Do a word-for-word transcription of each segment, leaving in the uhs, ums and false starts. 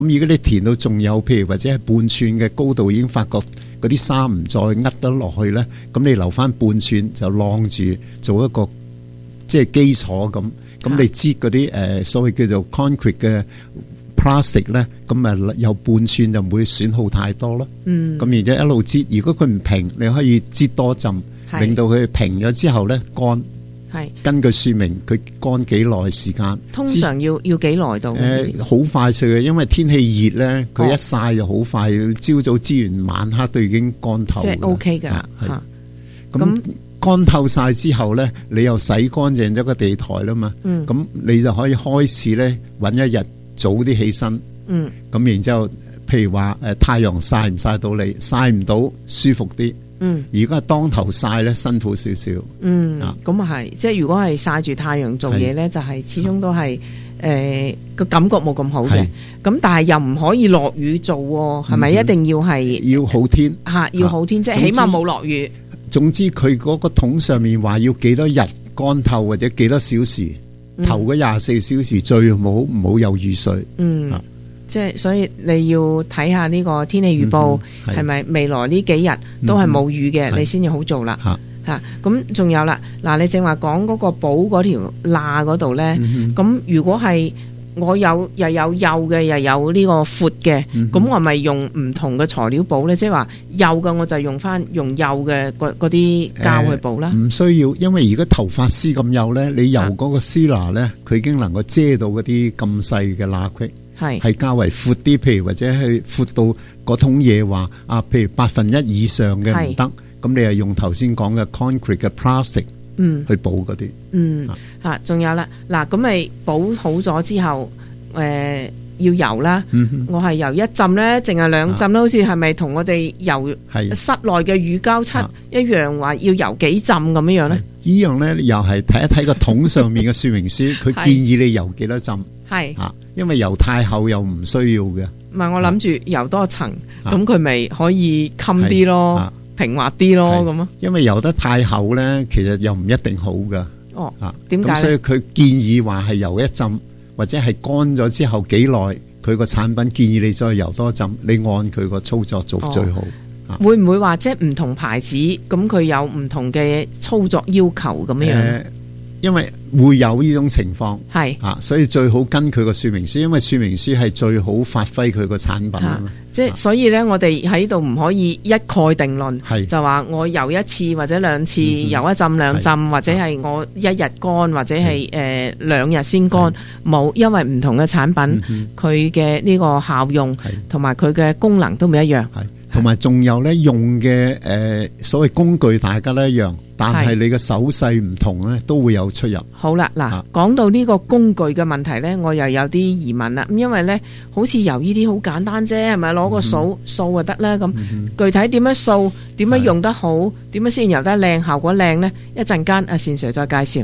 咁如果你填到仲有譬如或者係半寸嘅高度，已經發覺嗰啲沙唔再呃得落去咧，咁你留翻半寸就晾住做一個即係基礎咁。咁你擠嗰啲誒所謂叫做 concrete 嘅 plastic 咧，咁咪有半寸就唔會損耗太多咯。嗯。咁然之後一路擠，如果佢唔平，你可以擠多浸，令到佢平咗之後咧乾。係根據説明，佢乾幾耐時間？ 通常要要幾耐到？ 誒，好快脆嘅，因為天氣熱咧，佢一曬就好快。朝早擠完，晚黑都已經乾透。 即係 OK 㗎。 嚇，咁乾透晒之後咧，你又洗乾淨咗個地台啦嘛。嗯。咁你就可以開始咧揾一日早啲起身。嗯。咁然之後，譬如話誒太陽曬唔曬到你？曬唔到舒服啲。嗯，如果係當頭曬咧，辛苦少少。 嗯，咁啊係，即係如果係曬住太陽做嘢咧，就係始終都係誒個感覺冇咁好嘅。咁但係又唔可以落雨做喎，係咪一定要係要好天嚇？要好天，即係起碼冇落雨。 總之佢嗰個桶上面話要幾多日乾透或者幾多小時，頭嗰廿四小時最好唔好有雨水。嗯。 即係所以你要睇下呢個天氣預報係咪未來呢幾日都係冇雨嘅，你先至好做啦嚇。咁仲有啦，嗱你正話講嗰個補嗰條罅嗰度咧，咁如果係我有又有幼嘅又有呢個闊嘅，咁我咪用唔同嘅材料補咧？即係話幼嘅我就用翻用幼嘅嗰嗰啲膠去補啦。 唔需要，因為如果頭髮絲咁幼咧，你油嗰個絲罅咧，佢已經能夠遮到嗰啲咁細嘅罅隙。係係較為闊啲，譬如或者係闊到嗰桶嘢話啊，譬如百分一以上嘅唔得，咁你係用頭先講嘅 concrete 嘅 plastic 嗯去補嗰啲嗯嚇，仲有啦嗱，咁咪補好咗之後，誒要油啦，我係油一浸咧，淨係兩浸咧，好似係咪同我哋油室內嘅乳膠漆一樣，話要油幾浸咁樣樣咧？ 依樣咧又係睇一睇個桶上面嘅說明書，佢建議你油幾多浸。係啊，因為油太厚又唔需要嘅。唔係我諗住油多層，咁佢咪可以襟啲咯，平滑啲咯咁啊。因為油得太厚咧，其實又唔一定好噶。哦，啊，點解？咁所以佢建議話係油一浸，或者係乾咗之後幾耐，佢個產品建議你再油多浸，你按佢個操作做最好。哦，會唔會話即係唔同牌子咁佢有唔同嘅操作要求咁樣樣？呃因為會有呢種情況，係啊，所以最好跟佢個說明書，因為說明書係最好發揮佢個產品啊嘛。即係所以咧，我哋喺度唔可以一概定論，係就話我游一次或者兩次，游一浸兩浸，或者係我一日乾或者係誒兩日先乾，冇，因為唔同嘅產品佢嘅呢個效用同埋佢嘅功能都唔一樣。係同埋仲有咧用嘅誒所謂工具大家都一樣，但係你嘅手勢唔同咧，都會有出入。好啦，嗱，講到呢個工具嘅問題咧，我又有啲疑問啦。咁因為咧，好似由呢啲好簡單啫，係咪攞個掃掃就得啦？咁具體點樣掃，點樣用得好，點樣先游得靚，效果靚咧？一陣間阿善 Sir 再介紹。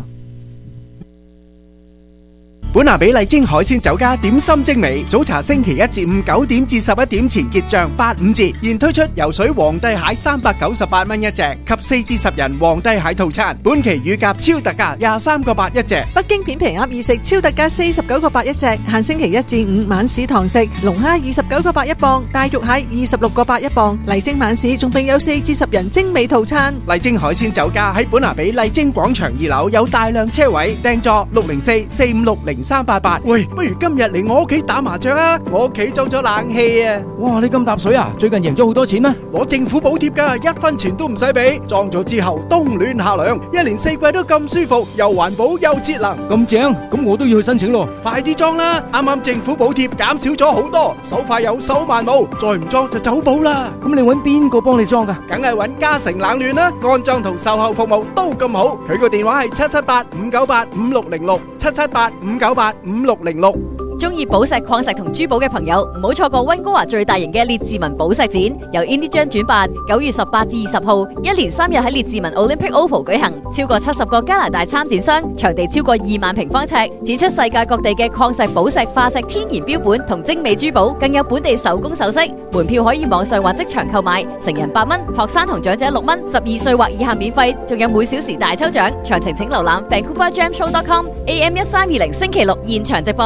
本拿比麗晶海鮮酒家點心精美，早茶星期一至五九點至十一點前結賬八五折，現推出游水皇帝蟹三百九十八蚊一隻及四至十人皇帝蟹套餐，本期乳鴿超特價廿三個八一隻， 北京片皮鴨二食超特價四十九個八一隻，限星期一至五晚市堂食，龍蝦二十九個八一磅，大肉蟹二十六個八一磅，麗晶晚市仲並有四至十人精美套餐。 麗晶海鮮酒家喺本拿比麗晶廣場二樓有大量車位，訂座六零四四五六零三八八。喂，不如今日嚟我屋企打麻將啊！我屋企裝咗冷氣啊！ 哇，你咁搭水啊？最近贏咗好多錢咩？ 攞政府補貼噶，一分錢都唔使俾。裝咗之後冬暖夏涼，一年四季都咁舒服，又環保又節能。 咁正，咁我都要去申請咯。 快啲裝啦！啱啱政府補貼減少咗好多，手快有手慢冇，再唔裝就走寶啦。 咁你搵邊個幫你裝噶？ 梗係搵嘉誠冷暖啦，安裝同售後服務都咁好。佢個電話係七七八五九八五六零六，七七八五九八五六零六。 中意寶石、礦石同珠寶嘅朋友，唔好錯過溫哥華最大型嘅列治文寶石展，由 IndieGem 轉辦，九月十八至二十號，一連三日喺列治文 Olympic Oval 舉行，超過七十個加拿大參展商，場地超過二萬平方尺，展出世界各地嘅礦石、寶石、化石、天然標本同精美珠寶，更有本地手工首飾。門票可以網上或即場購買，成人八蚊，學生同長者六蚊，十二歲或以下免費，仲有每小時大抽獎。詳情請瀏覽 vancouver gem show dot com。A M 一三二零星期六現場直播。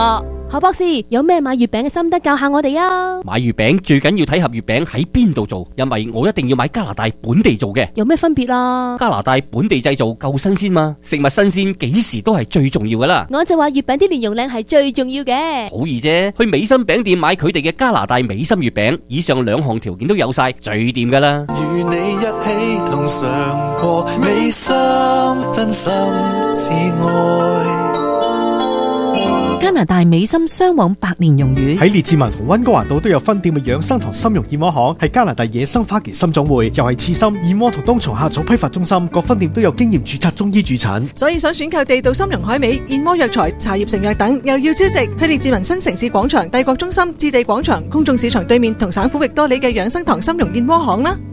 何博士，有咩買月餅嘅心得教下我哋啊？ 買月餅最緊要睇盒月餅喺邊度做，因為我一定要買加拿大本地做嘅。 有咩分別啊？ 加拿大本地製造夠新鮮嘛，食物新鮮幾時都係最重要噶啦。 我就話月餅啲蓮蓉靚係最重要嘅。 好易啫，去美心餅店買佢哋嘅加拿大美心月餅，以上兩項條件都有晒，最掂噶啦。 與你一起同嘗過美心，真心至愛。 加拿大美心雙黃白蓮蓉魚喺列治文同溫哥華島都有分店嘅養生堂參茸燕窩行，係加拿大野生花旗參總會，又係刺參、燕窩同冬蟲夏草批發中心，各分店都有經驗註冊中醫駐診。 所以想選購地道參茸海味、燕窩藥材、茶葉成藥等，又要招值去列治文新城市廣場、帝國中心、置地廣場、公眾市場對面同省府域多里嘅養生堂參茸燕窩行啦。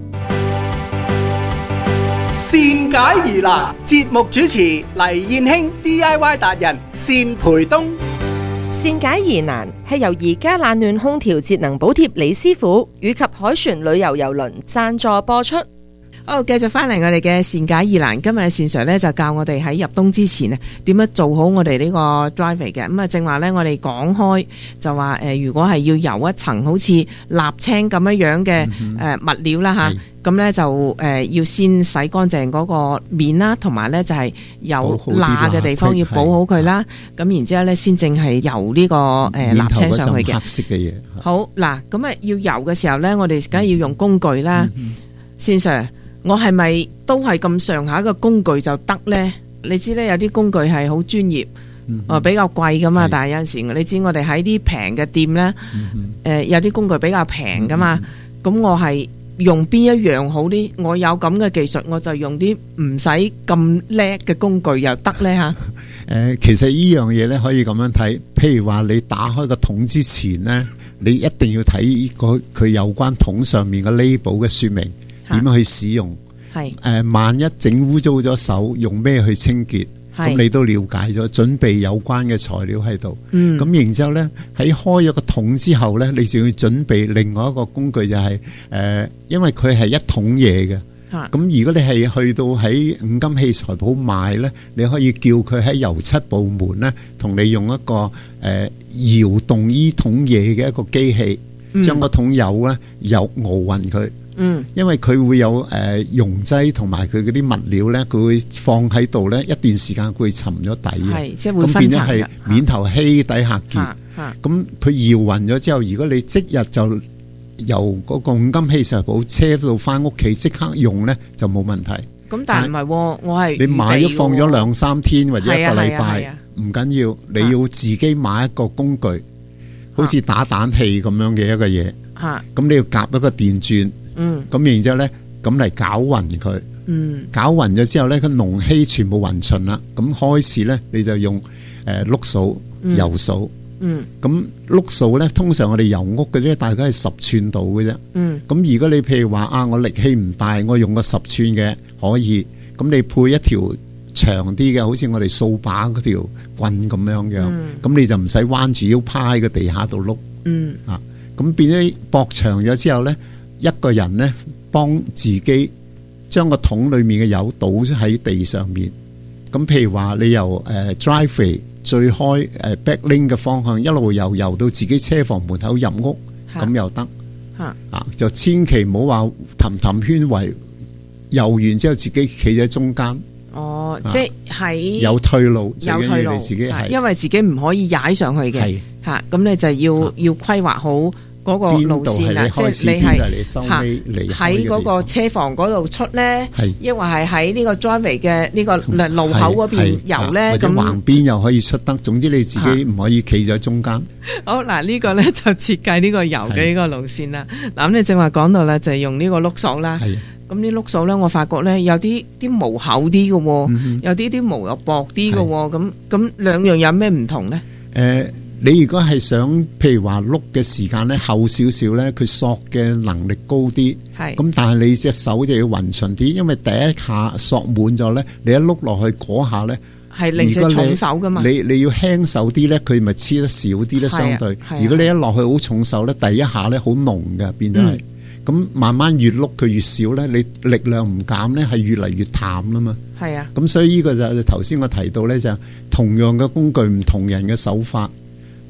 善解疑難節目主持黎燕卿 D I Y 達人善培東。 善解疑難係由而家冷暖空調節能補貼李師傅以及凱旋旅遊郵輪贊助播出。 好，繼續翻嚟我哋嘅善解疑難。今日善 Sir 咧就教我哋喺入冬之前咧點樣做好我哋呢個 driving 嘅。咁啊正話咧我哋講開就話誒、呃，如果係要油一層好似瀝青咁樣樣嘅誒物料啦吓。咁咧就誒、呃、要先洗乾淨嗰個面啦，同埋咧就係有罅嘅地方要補好佢啦。咁然之後咧先正係油呢、這個誒瀝青上去嘅。 黑色嘅嘢。 好嗱，咁啊要油嘅時候咧，我哋梗係要用工具啦。善、嗯、Sir，我係咪都係咁上下嘅工具就得咧？你知咧有啲工具係好專業，嗯嗯比較貴噶嘛。但係有陣時你知我哋喺啲平嘅店咧，誒、嗯呃、有啲工具比較平噶嘛。咁、嗯、我係。用邊一樣好啲？我有咁嘅技術，我就用啲唔使咁叻嘅工具又得呢。吓。 誒，其實呢樣嘢咧可以咁樣睇，譬如話你打開個桶之前咧，你一定要睇個佢有關桶上面嘅 label 嘅說明，點樣去使用。係誒，萬一整污糟咗手，用咩去清潔？咁你都了解咗，準備有關嘅材料喺度。嗯，咁然之後咧，喺開咗個桶之後咧，你就要準備另外一個工具，就係、是、誒、呃，因為佢係一桶嘢嘅。咁、啊、如果你係去到喺五金器材鋪買咧，你可以叫佢喺油漆部門咧，同你用一個誒、呃、搖動呢桶嘢嘅一個機器，將、嗯、個桶油咧油熬勻佢。嗯，因為佢會有誒溶劑同埋佢嗰啲物料咧，佢會放喺度咧，一段時間佢會沉咗底嘅，係即係會分層嘅。咁變咗係面頭稀底下結，咁佢搖勻咗之後，如果你即日就由嗰個五金器材鋪車到翻屋企即刻用咧，就冇問題。咁但係唔係喎，我係你買咗放咗兩三天或者一個禮拜，唔緊要，你要自己買一個工具，好似打蛋器咁樣嘅一個嘢，咁你要夾一個電鑽。嗯，咁然之後咧，咁嚟攪勻佢，嗯，攪勻咗之後咧，個濃稀全部勻勻啦，咁開始咧，你就用誒碌掃、油掃，嗯，咁碌掃咧，通常我哋油屋嗰啲大概係十寸度嘅啫，嗯，咁如果你譬如話啊，我力氣唔大，我用個十寸嘅可以，咁你配一條長啲嘅，好似我哋掃把嗰條棍咁樣樣，咁、嗯、你就唔使彎住腰趴喺個地下度碌，嗯，啊，咁變咗駁長咗之後咧。一個人咧幫自己將個桶裏面嘅油倒喺地上面，咁譬如話你由誒 driveway 最開誒 back lane 嘅方向一路游游到自己車房門口入屋，咁又得，啊就千祈唔好話氹氹圈圍，游完之後自己企喺中間。哦，即係喺有退路，有退路，你自己係因為自己唔可以踩上去嘅，吓咁你就要要規劃好。嗰個路線啦，即係你係喺嗰個車房嗰度出咧，抑或係喺呢個 driveway 嘅呢個路口嗰邊遊咧， 或者橫邊又可以出得。總之你自己唔可以企喺中間。 好嗱，呢個咧就設計呢個遊嘅呢個路線啦。嗱咁你正話講到啦，就係用呢個碌掃啦。咁啲碌掃咧，我發覺咧有啲啲毛厚啲嘅，有啲啲毛又薄啲嘅。咁咁兩樣有咩唔同咧？ 誒。你如果係想譬如話碌嘅時間咧厚少少咧，佢索嘅能力高啲，係咁，但係你隻手就要勻順啲，因為第一下索滿咗咧，你一碌落去嗰下咧係零舍重手噶嘛， 你你要輕手啲咧，佢咪黐得少啲咧，相對。如果你一落去好重手咧，第一下咧好濃嘅，變咗係，咁、嗯、慢慢越碌佢越少咧，你力量唔減咧，係越嚟越淡啦嘛。係啊，咁所以呢個就頭先我提到咧，就同樣嘅工具唔同人嘅手法。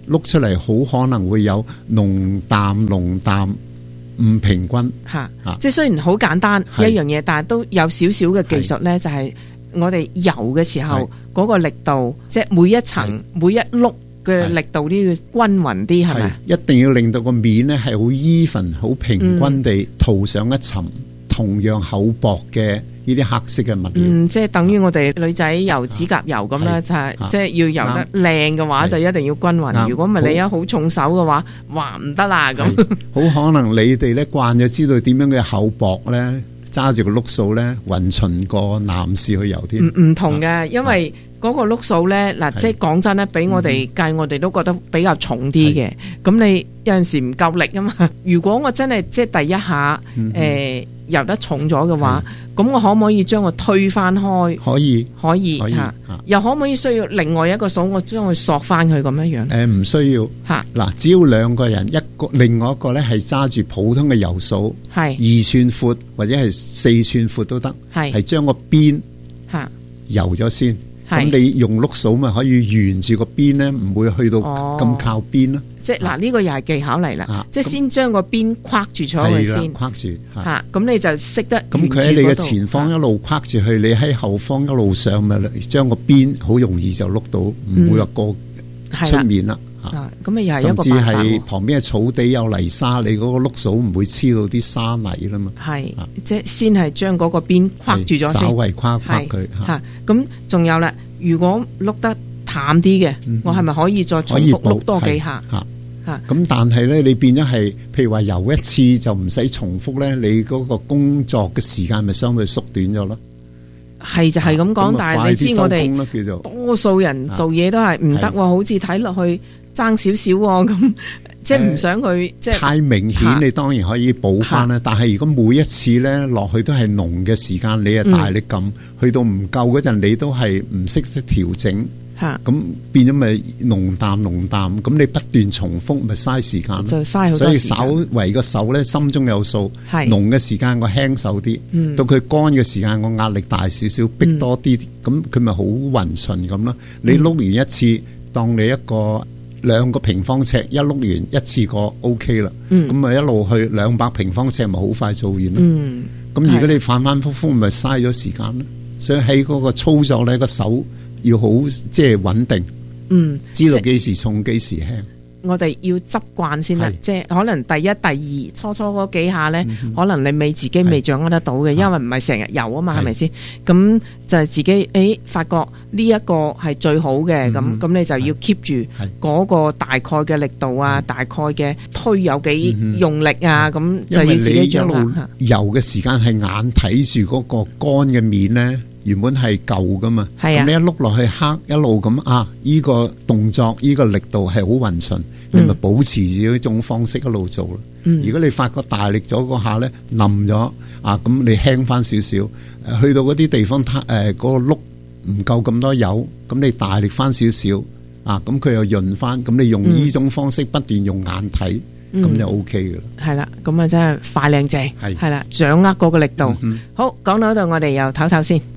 碌出嚟好可能會有濃淡濃淡唔平均嚇，即係雖然好簡單一樣嘢，但係都有少少嘅技術咧，就係我哋游嘅時候嗰個力度，即係每一層每一碌嘅力度都要均勻啲，係咪？一定要令到個面咧係好 even 好平均地塗上一層同樣厚薄嘅呢啲黑色嘅物料。嗯， 即係等於我哋女仔油指甲油咁啦，就係即係要油得靚嘅話，就一定要均勻。如果唔係你一好重手嘅話，哇唔得啦咁。 好可能你哋咧慣咗知道點樣嘅厚薄咧，揸住個碌數咧，勻循過男士去游添。唔唔同嘅，因為嗰個碌數咧，嗱，即係講真咧，俾我哋計，我哋都覺得比較重啲嘅。咁你有陣時唔夠力啊嘛。如果我真係即係第一下誒游得重咗嘅話，咁我可唔可以將我推翻開？ 可以， 可以嚇。又可唔可以需要另外一個數，我將佢索翻佢咁樣樣？ 誒唔需要嚇。嗱，只要兩個人，一個另外一個咧係揸住普通嘅游數，係二寸闊或者係四寸闊都得，係係將個邊嚇游咗先。咁你用碌數咪可以沿住個邊咧，唔會去到咁靠邊咯。 即係嗱，呢個又係技巧嚟啦。即係先將個邊框住咗佢先， 框住嚇。咁你就識得。 咁佢喺你嘅前方一路框住佢，你喺後方一路上咪將個邊好容易就碌到，唔會話過出面啦。 啊，咁啊又係一個辦法。 甚至係旁邊嘅草地有泥沙，你嗰個碌數唔會黐到啲沙泥啦嘛。係， 即係先係將嗰個邊框住咗先， 稍微框框佢嚇。咁仲有啦，如果碌得淡啲嘅，我係咪可以再重複碌多幾下？ 嚇嚇。咁但係咧，你變咗係，譬如話游一次就唔使重複咧，你嗰個工作嘅時間咪相對縮短咗咯。 係就係咁講，但係你知我哋多數人做嘢都係唔得喎，好似睇落去爭少少喎，咁即係唔想佢即係太明顯，你當然可以補翻啦。但係如果每一次咧落去都係濃嘅時間，你係大力撳，去到唔夠嗰陣，你都係唔識得調整，咁變咗咪濃淡濃淡，咁你不斷重複咪嘥時間咯， 就嘥好多時間。 所以稍為個手咧心中有數，濃嘅時間我輕手啲，到佢乾嘅時間我壓力大少少，逼多啲，咁佢咪好勻循咁咯。你碌完一次，當你一個兩個平方尺一碌完一次過 OK 啦，咁咪一路去兩百平方尺咪好快做完咯。咁如果你反反覆覆咪嘥咗時間咯。所以喺嗰個操作咧，個手要好即係穩定，嗯，知道幾時重幾時輕。 我哋要執慣先得，即係可能第一、第二初初嗰幾下咧，嗯、可能你未自己未掌握得到嘅，因為唔係成日游啊嘛，係咪先？咁就係自己誒、哎、發覺呢一個係最好嘅，咁咁、嗯、你就要 keep 住嗰個大概嘅力度啊，大概嘅推有幾用力啊，咁、嗯、就要自己掌握。 游嘅時間係眼睇住嗰個乾嘅面咧。原本係舊噶嘛，咁、啊、你一碌落去黑一路咁啊，依、這個動作依、這個力度係好勻順，你咪保持住呢種方式一路做咯。嗯、如果你發覺大力咗嗰下咧冧咗啊，咁你輕翻少少，去到嗰啲地方誒嗰、呃那個碌唔夠咁多油，咁你大力翻少少啊，咁佢又潤翻，咁你用呢種方式不斷用眼睇，咁、嗯、就 O K 噶啦。 係啦，咁啊真係快靚正，係係啦，掌握嗰個力度。嗯、好，講到呢度，我哋又唞唞先。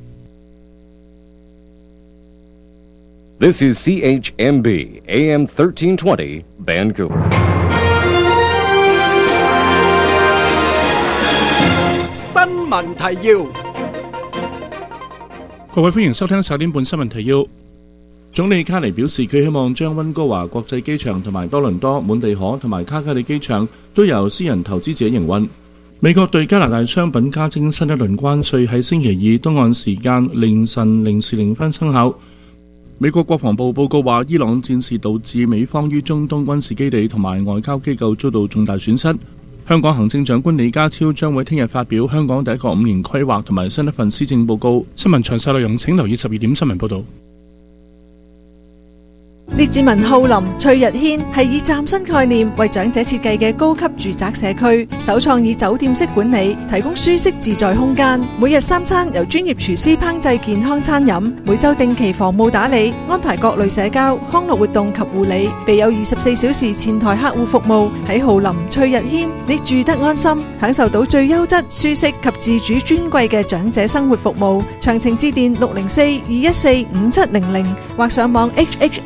This is C H M B A M thirteen twenty Vancouver. 新聞提要， 各位歡迎收聽十點半新聞提要。總理卡尼表示，佢希望將溫哥華國際機場同埋多倫多滿地可同埋卡加里機場都由私人投資者營運。美國對加拿大商品加徵新一輪關稅喺星期二東岸時間凌晨零時零分生效。美國國防部報告話，伊朗戰事導致美方於中東軍事基地同埋外交機構遭到重大損失。香港行政長官李家超將會聽日發表香港第一個五年規劃同埋新一份施政報告。新聞詳細內容請留意十二點新聞報道。 列治文浩林翠日軒係以嶄新概念為長者設計嘅高級住宅社區，首創以酒店式管理，提供舒適自在空間。每日三餐由專業廚師烹製健康餐飲，每週定期房務打理，安排各類社交、康樂活動及護理，備有二十四小時前台客戶服務。喺浩林翠日軒，你住得安心，享受到最優質、舒適及自主尊貴嘅長者生活服務。詳情致電六零四二一四五七零零或上網 h h s r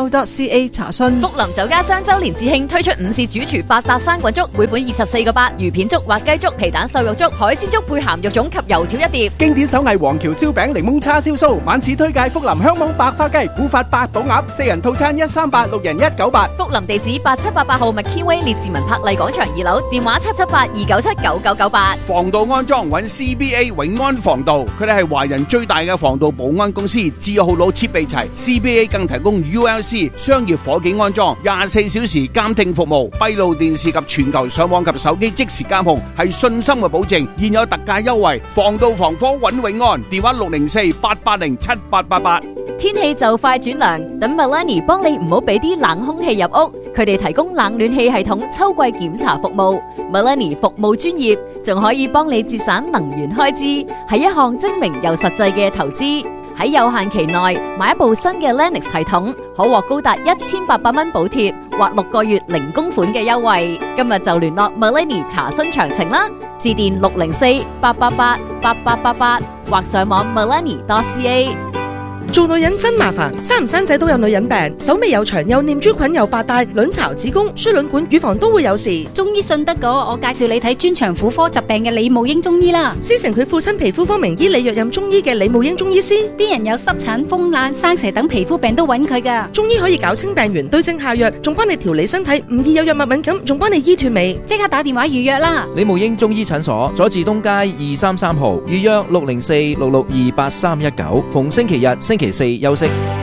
co dot ca 查詢。 福林酒家雙周年致慶推出午市主廚百搭生滾粥，每本二十四個八，魚片粥、滑雞粥、皮蛋瘦肉粥、海鮮粥配鹹肉粽及油條一碟。 經典手藝黃橋燒餅、檸檬叉燒酥，晚市推介福林香網白花雞、古法八寶鴨，四人套餐一三八，六人一九八。 福林地址八七八八號麥堅威列治文柏麗廣場二樓，電話七七八二九七九九九八。 防盜安裝揾 C B A 永安防盜，佢哋係華人最大嘅防盜保安公司，字號佬設備齊 ，C B A 更提供 U L C 商業火警安裝，廿四小時監聽服務，閉路電視及全球上網及手機即時監控，係信心嘅保證。現有特價優惠，防盜防火揾永安，電話六零四八八零七八八八。 天氣就快轉涼，等 Melanie 幫你唔好俾啲冷空氣入屋。佢哋提供冷暖氣系統秋季檢查服務 ，Melanie 服務專業，仲可以幫你節省能源開支，係一項精明又實際嘅投資。喺有限期內買一部新嘅 Lennox 系統，可獲高達一千八百蚊補貼或六個月零供款嘅優惠。今日就聯絡 Melanie 查詢詳情啦，致電六零四八八八八八八八或上網 melanie dot c a。 做女人真麻煩，生唔生仔都有女人病，手尾又長，又念珠菌，又白帶，卵巢、子宮、輸卵管、乳房都會有事。 中醫信得過，我介紹你睇專長婦科疾病嘅李慕英中醫啦。 師承佢父親皮膚科名醫李若任中醫嘅李慕英中醫師， 啲人有濕疹、風癩、生蛇等皮膚病都揾佢噶。 中醫可以搞清病源，對症下藥，仲幫你調理身體，唔易有藥物敏感，仲幫你醫脫尾。 即刻打電話預約啦！ 李慕英中醫診所，佐治東街二三三號，預約六零四六六二八三一九，逢星期日、星期四休息。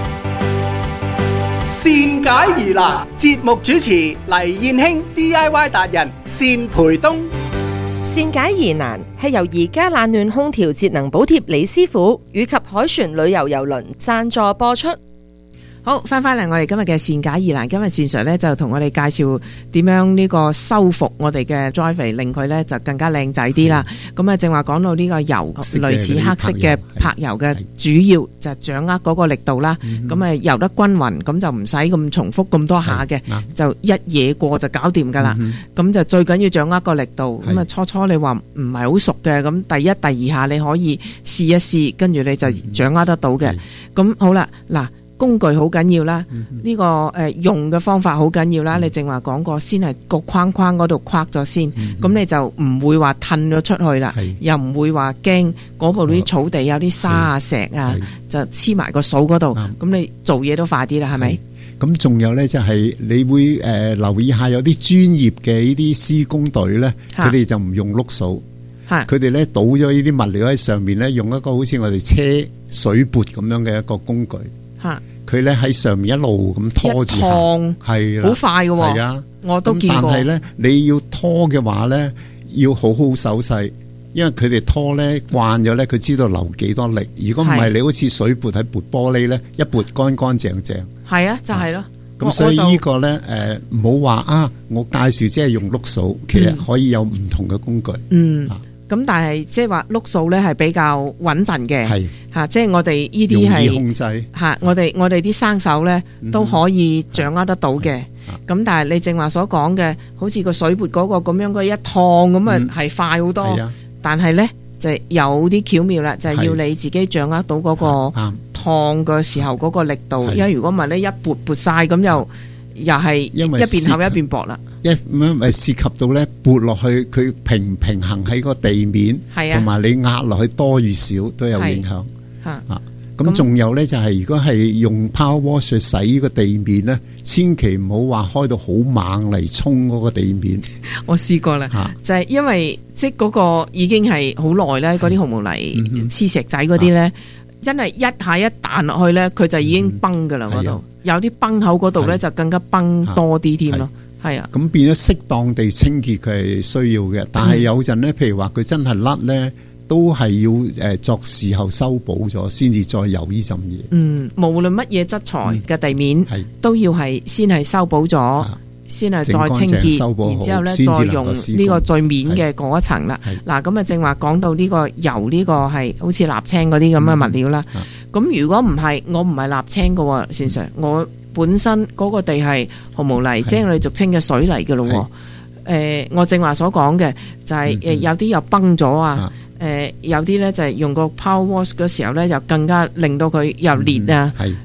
善解疑難，節目主持黎燕卿 D I Y 達人單培東。 善解疑難係由而家冷暖空調節能補貼李師傅以及凱旋旅遊郵輪贊助播出。 好，翻翻嚟我哋今日嘅善解疑難，今日善 Sir 咧就同我哋介紹點樣呢個修復我哋嘅 drive 令佢咧就更加靚仔啲啦。咁啊，正話講到呢個油類似黑色嘅柏油嘅主要就係掌握嗰個力度啦。咁啊油得均勻，咁就唔使咁重複咁多下嘅，就一嘢過就搞掂噶啦。咁就最緊要掌握個力度。咁啊初初你話唔係好熟嘅，咁第一第二下你可以試一試，跟住你就掌握得到嘅。咁好啦，嗱。工具好緊要啦，呢、嗯這個誒、呃、用嘅方法好緊要啦。嗯、你正話講過，先係個框框嗰度框咗先，咁、嗯、你就唔會話褪咗出去啦，又唔會話驚嗰部啲草地有啲沙啊石啊，就黐埋個掃嗰度，咁、嗯、你做嘢都快啲啦，係咪？ 咁仲有呢，就係你會誒、呃、留意下有啲專業嘅呢啲施工隊呢，佢哋就唔用碌掃，佢哋呢倒咗呢啲物料喺上面呢，用一個好似我哋車水撥咁樣嘅一個工具。佢咧喺上面一路咁拖住行，係啦，好快嘅喎，係啊，我都見過。但係咧，你要拖嘅話咧，要好好手勢，因為佢哋拖咧慣咗咧，佢知道留幾多力。如果唔係，你好似水撥喺撥玻璃咧，一撥乾乾淨淨。係啊，就係咯。咁所以呢個咧，誒唔好話啊，我介紹即係用碌掃，其實可以有唔同嘅工具。嗯。咁但係即係話碌掃咧係比較穩陣嘅，係吓，即係我哋呢啲係容易控制吓，我哋我哋啲生手咧都可以掌握得到嘅。咁但係你正話所講嘅，好似個水撥嗰個咁樣，佢一燙咁啊係快好多。但係咧就有啲巧妙啦，就係要你自己掌握到嗰個燙嘅時候嗰個力度，因為如果唔係咧一撥撥晒咁又又係一邊厚一邊薄啦。一咁樣咪涉及到咧撥落去，佢平唔平衡喺個地面，同埋你壓落去多與少都有影響。啊，咁仲有咧就係如果係用 power wash 去洗呢個地面咧，千祈唔好話開到好猛嚟沖嗰個地面。我試過啦，啊、就係因為即係嗰個已經係好耐咧，嗰啲紅毛泥黐石仔嗰啲咧，真係一下一彈落去咧，佢就已經崩噶啦嗰度，有啲崩口嗰度咧就更加崩多啲添咯。係啊，咁變咗適當地清潔佢係需要嘅，但係有陣咧，譬如話佢真係甩咧，都係要誒作事後修補咗，先至再有呢浸嘢。嗯，無論乜嘢質材嘅地面，嗯、都要係先係修補咗，先係再清潔，然之後咧再用呢個最面嘅嗰一層啦。嗱，咁啊正話講到呢個油呢個係好似瀝青嗰啲咁嘅物料啦。咁、嗯、如果唔係，我唔係瀝青嘅，先生我。本身嗰個地係紅毛泥，即係我哋俗稱嘅水泥嘅咯。誒、呃，我正話所講嘅就係、是、誒、嗯、有啲又崩咗啊，誒、呃、有啲咧就係用個 power wash 嘅時候咧，又更加令到佢又裂啊。嗯、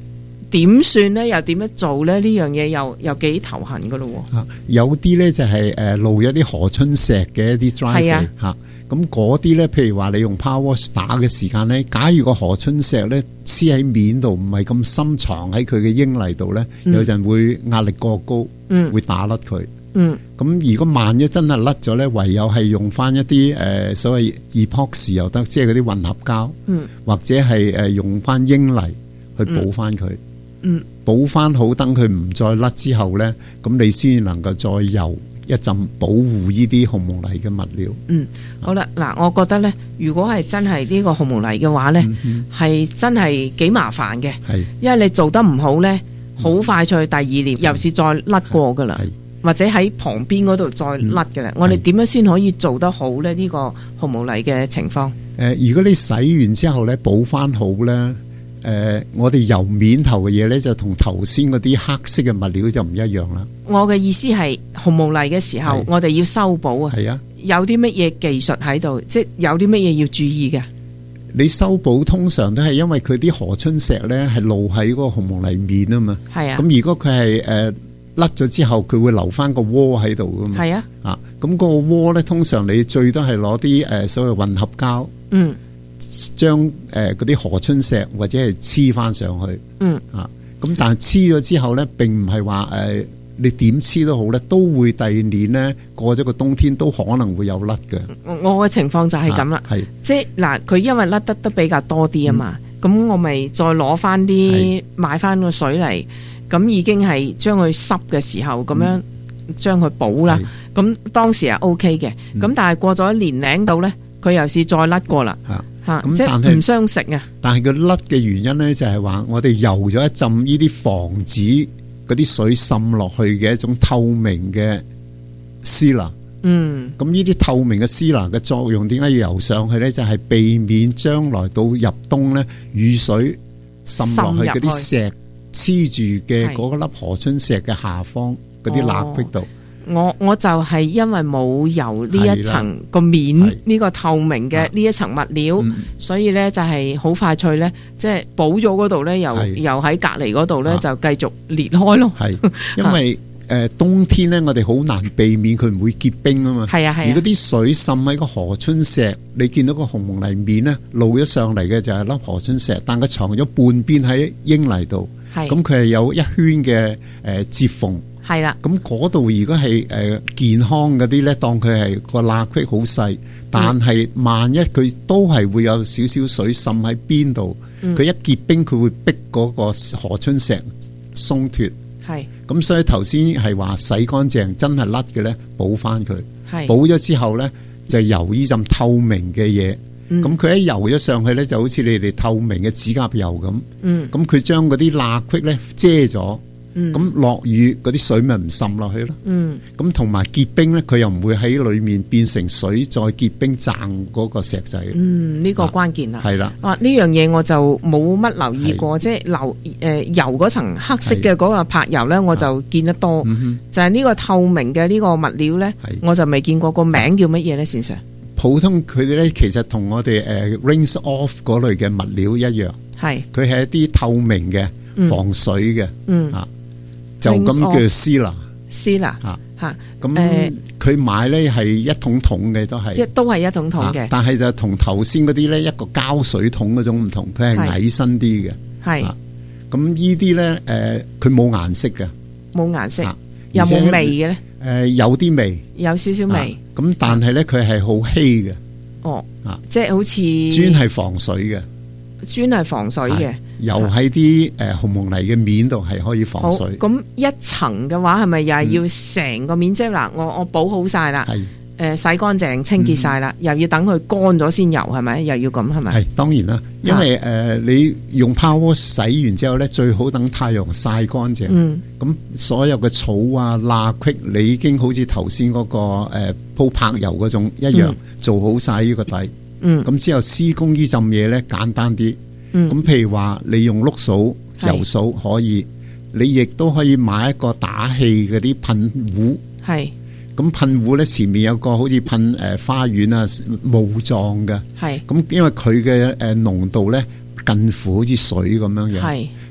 點算咧？又點樣做咧？呢樣嘢又又幾頭痕噶咯喎。 有啲咧就係誒露一啲河春石嘅一啲 driveway 嚇。咁嗰啲咧，譬如話你用 power wash 打嘅時間咧，假如個河春石咧黐喺面度，唔係咁深藏喺佢嘅英泥度咧，嗯、有陣會壓力過高，嗯、會打甩佢。嗯，咁如果萬一真係甩咗咧，唯有係用翻一啲誒、呃、所謂 epoxy 又得，即係嗰啲混合膠，嗯、或者係誒用翻英泥去補翻佢。嗯，補翻好，等佢唔再甩之後咧，咁你先能夠再油一陣保護呢啲紅毛泥嘅物料。嗯， 好啦，嗱，我覺得咧，如果係真係呢個紅毛泥嘅話咧，係、嗯、真係幾麻煩嘅。係，因為你做得唔好咧，好快脆第二年又是再甩過噶啦，或者喺旁邊嗰度再甩嘅啦。我哋點樣先可以做得好咧？呢、這個紅毛泥嘅情況？誒、 呃，如果你洗完之後咧，補翻好咧，誒、呃，我哋油面頭嘅嘢咧，就同頭先嗰啲黑色嘅物料就唔一樣啦。 我嘅意思係紅毛泥嘅時候，我哋要修補啊。係啊，有啲乜嘢技術喺度，即係有啲乜嘢要注意嘅。 你修補通常都係因為佢啲河春石咧係露喺嗰個紅毛泥面啊嘛。係啊。咁如果佢係誒甩咗之後，佢會留翻個窩喺度噶嘛。係啊。啊，咁嗰個窩咧，通常你最多係攞啲誒所謂混合膠，嗯，將誒嗰啲河春石或者係黐翻上去。嗯。啊，咁但係黐咗之後咧，並唔係話誒。你點黐都好咧，都會第二年咧過咗個冬天都可能會有甩嘅。 我嘅情況就係咁啦，係即係嗱，佢因為甩得都比較多啲啊嘛，咁、嗯、我咪再攞翻啲買翻個水嚟，咁已經係將佢濕嘅時候咁樣將佢補啦。咁當時係 O K 嘅，咁、嗯、但係過咗一年零度咧，佢又是再甩過啦。嚇，咁即係唔相食啊！ 但係佢甩嘅原因咧，就係話我哋游咗一浸呢啲防止嗰啲水滲落去嘅一種透明嘅 sealer， 嗯，咁呢啲透明嘅 sealer 嘅作用點解要游上去咧？就係、是、避免將來到入冬咧，雨水滲落去嗰啲石黐住嘅嗰粒河春石嘅下方嗰啲罅隙度。 我我就係因為冇油呢一層個面呢、呢個透明嘅呢一層物料，嗯、所以咧就係好快脆咧，即係補咗嗰度咧，又又喺隔離嗰度咧就繼續裂開咯。係因為誒、呃、冬天咧，我哋好難避免佢唔會結冰啊嘛。係啊係啊。如果啲水滲喺個河春石，你見到個紅毛泥面咧露咗上嚟嘅就係粒河春石，但佢藏咗半邊喺英泥度，咁佢係有一圈嘅誒接縫。係啦，咁嗰度如果係誒健康嗰啲咧，當佢係個罅隙好細，但係萬一佢都係會有少少水滲喺邊度，佢、嗯、一結冰佢會逼嗰個河春石鬆脫。係，咁所以頭先係話洗乾淨真係甩嘅咧，補翻佢。係，補咗之後咧就油呢陣透明嘅嘢，咁、嗯、佢一油咗上去咧就好似你哋透明嘅指甲油咁。嗯，咁佢將嗰啲罅隙咧遮咗。咁、嗯、落雨嗰啲水咪唔滲落去咯。嗯，咁同埋結冰咧，佢又唔會喺裏面變成水再結冰掙嗰個石仔。嗯，呢、這個關鍵啦。係啦。啊，呢樣嘢我就冇乜留意過，即係留誒油嗰層黑色嘅嗰個柏油咧，我就見得多。就係、是、呢個透明嘅呢個物料咧，我就未見過。個名叫乜嘢咧，先生？普通佢哋咧，其實同我哋誒 rinse off 嗰類嘅物料一樣。係。佢係一啲透明嘅防水嘅。嗯。啊。就咁叫 sealer，sealer 嚇嚇，咁佢買咧係一桶桶嘅都係，即係都係一桶桶嘅。但係就同頭先嗰啲咧一個膠水桶嗰種唔同，佢係矮身啲嘅。係，咁呢啲咧誒，佢冇顏色嘅，冇顏色，有冇味嘅咧？誒，有啲味，有少少味。咁但係咧，佢係好稀嘅。哦，啊，即係好似專係防水嘅，專係防水嘅。又喺啲誒紅毛泥嘅面度係可以防水。咁一層嘅話係咪又係要成個面？即係嗱，我我補好晒啦，誒、呃、洗乾淨清潔晒啦、嗯，又要等佢乾咗先油係咪？又要咁係咪？係當然啦，因為誒、呃、你用 power wash 洗完之後咧，最好等太陽曬乾淨。嗯，咁所有嘅草啊罅隙，你已經好似頭先嗰個誒、呃、鋪柏油嗰種一樣、嗯、做好晒呢個底。嗯，咁之後施工呢浸嘢咧簡單啲。咁、嗯、譬如話你用碌掃、油掃可以，你亦都可以買一個打氣嗰啲噴壺。係，咁噴壺咧前面有個好似噴誒花園啊霧狀嘅。係，咁因為佢嘅誒濃度咧近乎好似水咁樣樣。係，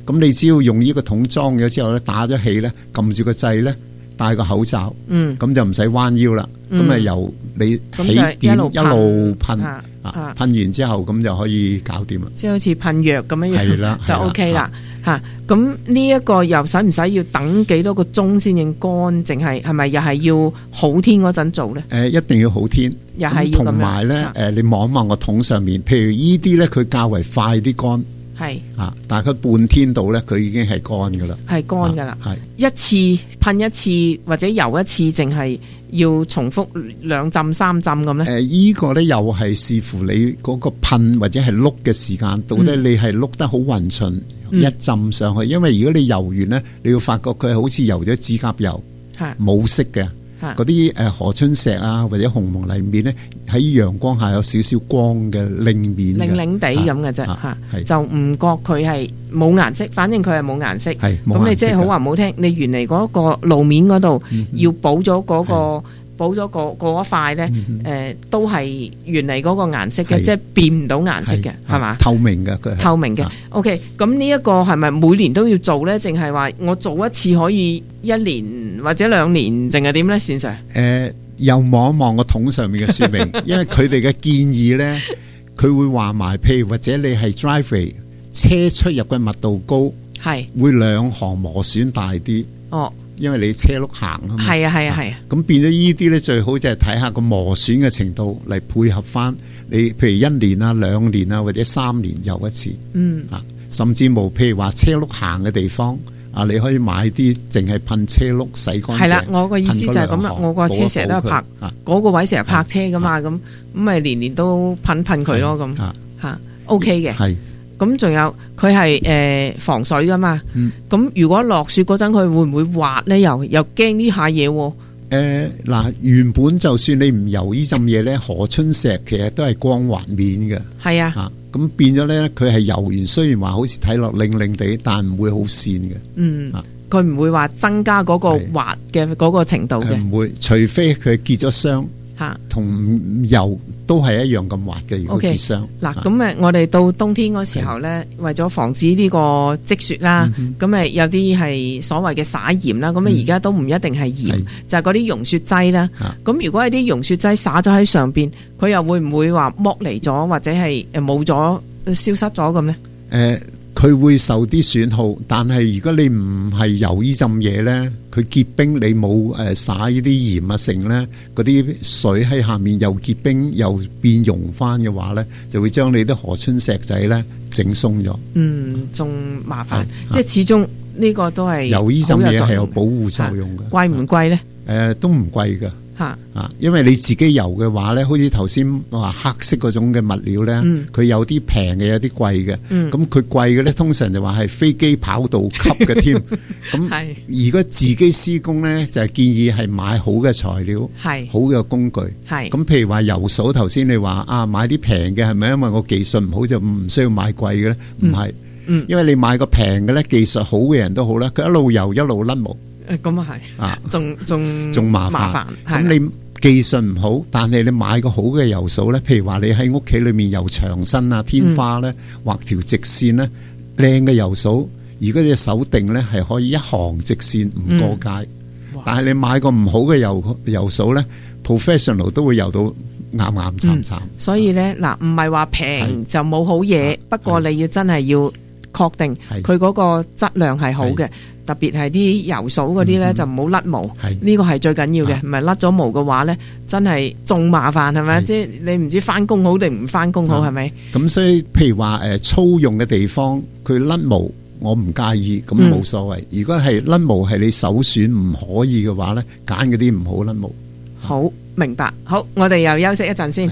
咁你只要用呢個桶裝咗之後咧，打咗氣咧，撳住個掣咧，戴個口罩，嗯，咁就唔使彎腰啦。咁啊、嗯、由你起點一路噴啊，噴完之後咁就可以搞掂啦。即係好似噴藥咁樣樣，係啦，就 OK 啦嚇。咁呢一個又使唔使要等幾多個鐘先至乾？淨係係咪又係要好天嗰陣做咧？誒、呃，一定要好天，又係要咁樣。同埋咧，誒、呃，你望一望個桶上面，譬如呢啲咧，佢較為快啲乾。係啊，大概半天度咧，佢已經係乾噶啦，係乾噶啦。係、啊、一次噴一次或者游一次，淨係要重複兩浸三浸咁咧？誒、呃，依、這個咧又係視乎你嗰個噴或者係碌嘅時間，到底你係碌得好勻順、嗯，一浸上去。因為如果你游完咧，你要發覺佢係好似游咗指甲油，冇色嘅。嗰啲誒河春石啊，或者紅毛泥面咧，喺陽光下有少少光嘅亮面，亮亮地咁嘅啫嚇，就唔覺佢係冇顏色，反正佢係冇顏色。咁你即係好話唔好聽，你原嚟嗰個路面嗰度要補咗嗰個。補咗個嗰一塊咧，誒、嗯呃、都係原嚟嗰個顏色嘅，即係變唔到顏色嘅，係嘛？透明嘅佢。透明嘅。OK，咁呢一個係咪每年都要做咧？淨係話我做一次可以一年或者兩年，淨係點咧？先生？誒、呃，又望一望個桶上面嘅說明，因為佢哋嘅建議咧，佢會話埋，譬如或者你係 driveway 車出入嘅密度高，係會兩行磨損大啲。哦。因為你車轆行啊嘛，係啊係啊係啊，咁變咗呢啲咧最好就係睇下個磨損嘅程度嚟配合翻你，譬如一年啊、兩年啊或者三年游一次，嗯啊，甚至冇譬如話車轆行嘅地方啊，你可以買啲淨係噴車轆洗乾淨。係啦，我個意思就係咁啦，我個車成日都係泊嗰個位成日泊車噶嘛，咁咁咪年年都噴噴佢咯，咁吓 OK 嘅。係。咁仲有佢係誒防水噶嘛？咁、嗯、如果落雪嗰陣，佢會唔會滑咧？又又驚呢下嘢？誒、呃、嗱，原本就算你唔游呢浸嘢咧，河春石其實都係光滑面嘅。係啊，吓咁、啊、變咗咧，佢係游完，雖然話好似睇落靚靚地，但唔會好跣嘅。嗯，佢、啊、唔會話增加嗰個滑嘅嗰個程度嘅。唔會，除非佢結咗霜。吓，同油都係一樣咁滑嘅。如果結霜，嗱咁誒，我哋到冬天嗰時候咧，為咗防止呢個積雪啦，咁、嗯、誒有啲係所謂嘅灑鹽啦，咁誒而家都唔一定係鹽，嗯、就係嗰啲溶雪劑啦。咁、啊、如果係啲溶雪劑灑咗喺上邊，佢又會唔會話剝離咗，或者係誒冇咗消失咗咁咧？誒、呃。佢會受啲損耗，但係如果你唔係游呢浸嘢咧，佢結冰，你冇誒灑呢啲鹽啊剩咧，嗰啲水喺下面又結冰又變溶翻嘅話咧，就會將你啲河春石仔咧整鬆咗。嗯，仲麻煩，即係始終呢個都係游呢浸嘢係有保護作用嘅。貴唔貴咧？誒、呃，都唔貴㗎。啊，因為你自己游嘅話咧，好似頭先話黑色嗰種嘅物料咧，佢、嗯、有啲平嘅，有啲貴嘅。咁佢貴嘅咧，通常就話係飛機跑道級嘅添。咁如果自己施工咧，就係、是、建議係買好嘅材料，好嘅工具。咁譬如話游數，頭先你話啊，買啲平嘅係咪？因為我技術唔好就唔需要買貴嘅咧？唔、嗯、係、嗯，因為你買個平嘅咧，技術好嘅人都好啦，佢一路游一路甩毛。誒，咁啊係，啊，仲仲仲麻煩，咁你技術唔好，但係你買個好嘅游數咧，譬如話你喺屋企裏面游長身啊、天花咧，畫條直線咧，靚嘅游數，如果隻手定咧，係可以一行直線唔過界。嗯、但係你買個唔好嘅游游數咧 ，professional 都會游到岩岩慘慘。所以咧，嗱，唔係話平就冇好嘢，不過你要真係要確定佢嗰個質量係好嘅。特別係啲游數嗰啲咧，就唔好甩毛，呢個係最緊要嘅。唔係甩咗毛嘅話咧，真係仲麻煩係咪？即係你唔知翻工好定唔翻工好係咪？咁所以譬如話誒粗用嘅地方，佢甩毛我唔介意，咁冇所謂。如果係甩毛係你首選唔可以嘅話咧，揀嗰啲唔好甩毛。好，明白。好，我哋又休息一陣先。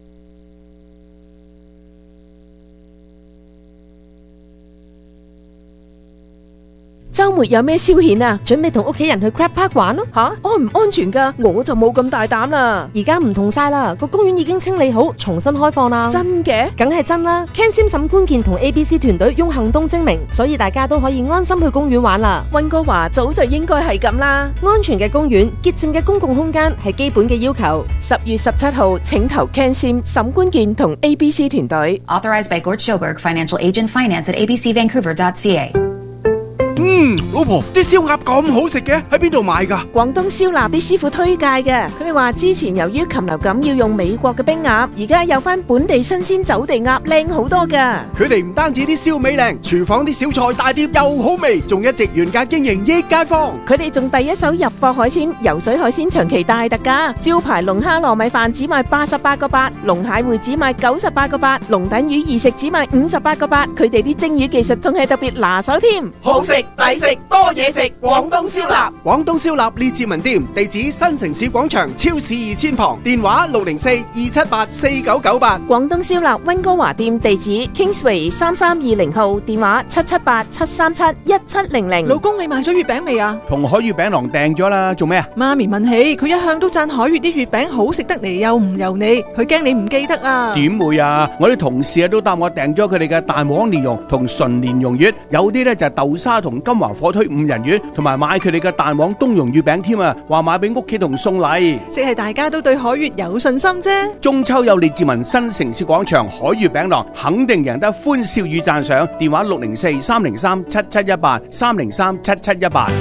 周末有咩消遣啊？ 準備同屋企人去 Crab Park 玩咯。 吓，安唔安全噶？我就冇咁大膽啦。 而家唔同晒啦，個公園已經清理好，重新開放啦。 真嘅？ 梗係真啦。Ken Sim 沈觀健同 A B C 團隊用行動證明，所以大家都可以安心去公園玩啦。 溫哥華早就應該係咁啦。 安全嘅公園、潔淨嘅公共空間係基本嘅要求。 十月十七號，請投 Ken Sim 沈觀健同 A B C 團隊。 Authorized by Gord Schoberg, Financial Agent, Finance at a b c vancouver dot c a。 嗯，老婆，啲燒鴨咁好食嘅，喺邊度買㗎？ 廣東燒臘啲師傅推介嘅，佢哋話之前由於禽流感要用美國嘅冰鴨，而家有翻本地新鮮走地鴨，靚好多㗎。 佢哋唔單止啲燒味靚，廚房啲小菜大碟又好味，仲一直原價經營益街坊。 佢哋仲第一手入貨海鮮，游水海鮮長期大特價，招牌龍蝦糯米飯只賣八十八個八，龍蟹會只賣九十八個八，龍躉魚二食只賣五十八個八。佢哋啲蒸魚技術仲係特別拿手添， 好食抵食多嘢食，廣東燒臘。廣東燒臘列治文店，地址新城市廣場超市二千旁，電話六零四二七八四九九八。 廣東燒臘溫哥華店地址 Kingsway 三三二零號，電話七七八七三七一七零零。 老公，你買咗月餅未啊？ 同海月餅郎訂咗啦，做咩啊？ 媽咪問起，佢一向都讚海月啲月餅好食得嚟，又唔油膩，佢驚你唔記得啊。 點會啊？我啲同事啊都答我訂咗佢哋嘅蛋黃蓮蓉同純蓮蓉月，有啲咧就係豆沙同金華火腿五仁月，同埋買佢哋嘅蛋黃冬蓉月餅添啊，話買俾屋企同送禮。 即係大家都對海月有信心啫。 中秋有列治文新城市廣場海月餅郎，肯定贏得歡笑與讚賞。電話六零四三零三七七一八三零三七七一八。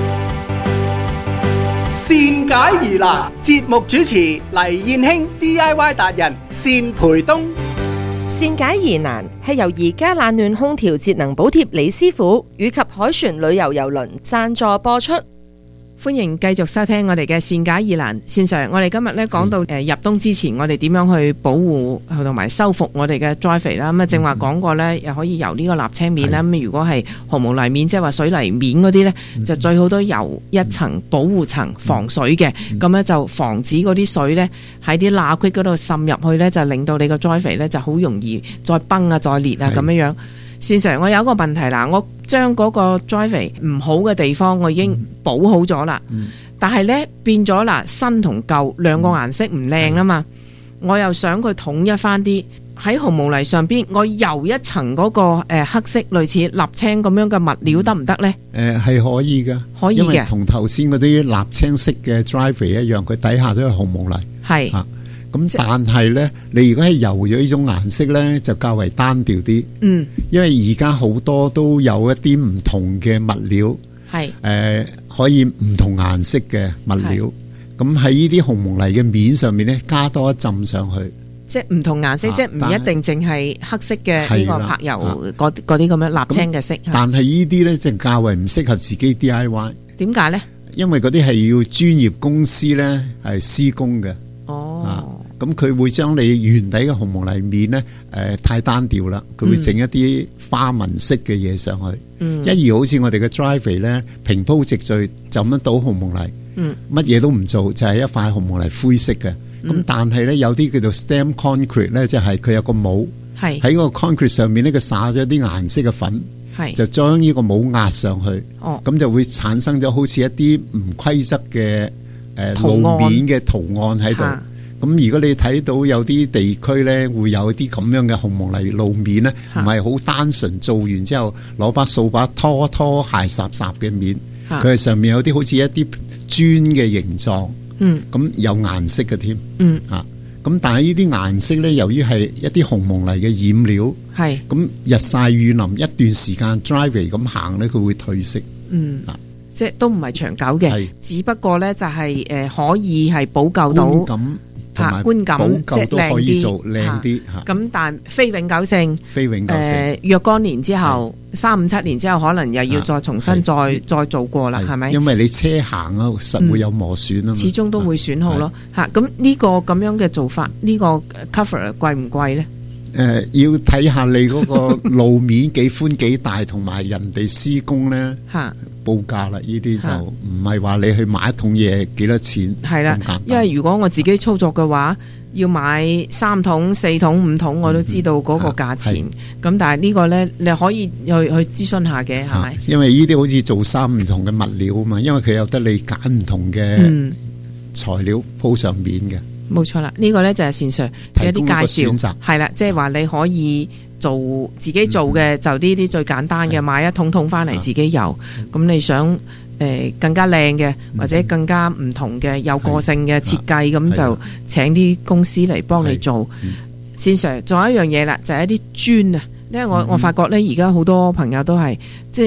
善解疑難，節目主持黎燕卿 D I Y 達人善培東。 善解疑難係由宜家冷暖空調節能補貼李師傅以及凱旋旅遊郵輪贊助播出。 歡迎繼續收聽我哋嘅善解疑難線上。我哋今日咧講到誒入冬之前，我哋點樣去保護同埋修復我哋嘅 driveway 啦。咁啊，正話講過咧，又可以油呢個瀝青面啦。咁如果係紅毛泥面，即係話水泥面嗰啲咧，就最好都油一層保護層防水嘅。咁咧就防止嗰啲水咧喺啲罅隙嗰度滲入去咧，就令到你個 driveway 咧就好容易再崩啊、再裂啊咁樣樣。線上我有一個問題啦，我將嗰個 driveway 唔好嘅地方我已經補好咗啦，嗯、但係呢變咗啦，新同舊兩個顏色唔靚啦嘛，嗯、我又想佢統一翻啲，喺紅毛泥上邊我油一層嗰、嗰個誒、呃、黑色類似瀝青咁樣嘅物料得唔得呢？誒、 呃、係可以噶， 可以嘅，因為同頭先嗰啲瀝青色嘅 driveway 一樣，佢底下都係紅毛泥。 係。啊咁但係咧，你如果係油咗呢種顏色咧，就較為單調啲。嗯，因為而家好多都有一啲唔同嘅物料，係誒、呃、可以唔同顏色嘅物料。咁喺呢啲紅毛泥嘅面上面咧，加多一浸上去。 即係唔同顏色，啊、即係唔一定淨係黑色嘅呢個柏油嗰嗰啲咁樣瀝青嘅色。 但係呢啲咧，就較為唔適合自己 D I Y。點解咧？ 因為嗰啲係要專業公司咧係施工嘅。哦。啊咁佢會將你原底嘅紅毛泥面咧，誒、呃、太單調啦，佢會整一啲花紋式嘅嘢上去。嗯，一如好似我哋嘅 driveway 咧，平鋪直敘就咁倒紅毛泥，嗯，乜嘢都唔做，就係、是、一塊紅毛泥灰色嘅。咁、嗯、但係咧有啲叫做 stamp concrete 咧，即係佢有個帽，係喺個 concrete 上面咧，佢灑咗啲顏色嘅粉，係就將呢個帽壓上去。哦，咁就會產生咗好似一啲唔規則嘅誒路面嘅圖案喺度。咁如果你睇到有啲地區咧，會有啲咁樣嘅紅毛泥路面咧，唔係好單純做完之後攞把掃把拖拖鞋雜雜嘅面，佢係上面有啲好似一啲磚嘅形狀，嗯，咁有顏色嘅添，嗯，啊，咁但係呢啲顏色咧，由於係一啲紅毛泥嘅染料，係，咁日曬雨淋一段時間 driveway 咁行咧，佢會褪色，嗯，啊， 即係都唔係長久嘅，只不過咧就係誒可以係補救到咁。嚇觀感即係靚啲， 靚啲嚇。 咁但非永久性， 非永久性。誒若干年之後，三五七年之後，可能又要再重新再再做過啦，係咪？ 因為你車行啊，實會有磨損啊嘛。 始終都會損耗咯。嚇咁呢個咁樣嘅做法，呢個 cover 貴唔貴咧？ 誒要睇下你嗰個路面幾寬幾大，同埋人哋施工咧。嚇。報價啦，呢啲就唔係話你去買一桶嘢幾多錢，係啦。 因為如果我自己操作嘅話，要買三桶、四桶、五桶，我都知道嗰個價錢。咁、嗯、但係呢個咧，你可以去去諮詢下嘅，係咪？ 因為呢啲好似做衫唔同嘅物料啊嘛，因為佢有得你揀唔同嘅材料鋪上面嘅。冇、嗯、錯啦，呢、這個咧就係線上有一啲介紹，係啦，即係話你可以。做自己做嘅、嗯、就呢啲最簡單嘅，買一桶桶翻嚟自己油。咁、嗯、你想誒、呃、更加靚嘅，或者更加唔同嘅有個性嘅設計，咁、嗯、就請啲公司嚟幫你做。線上仲有一樣嘢啦，就係、是、一啲磚啊。因為我、嗯、我發覺咧，而家好多朋友都係即係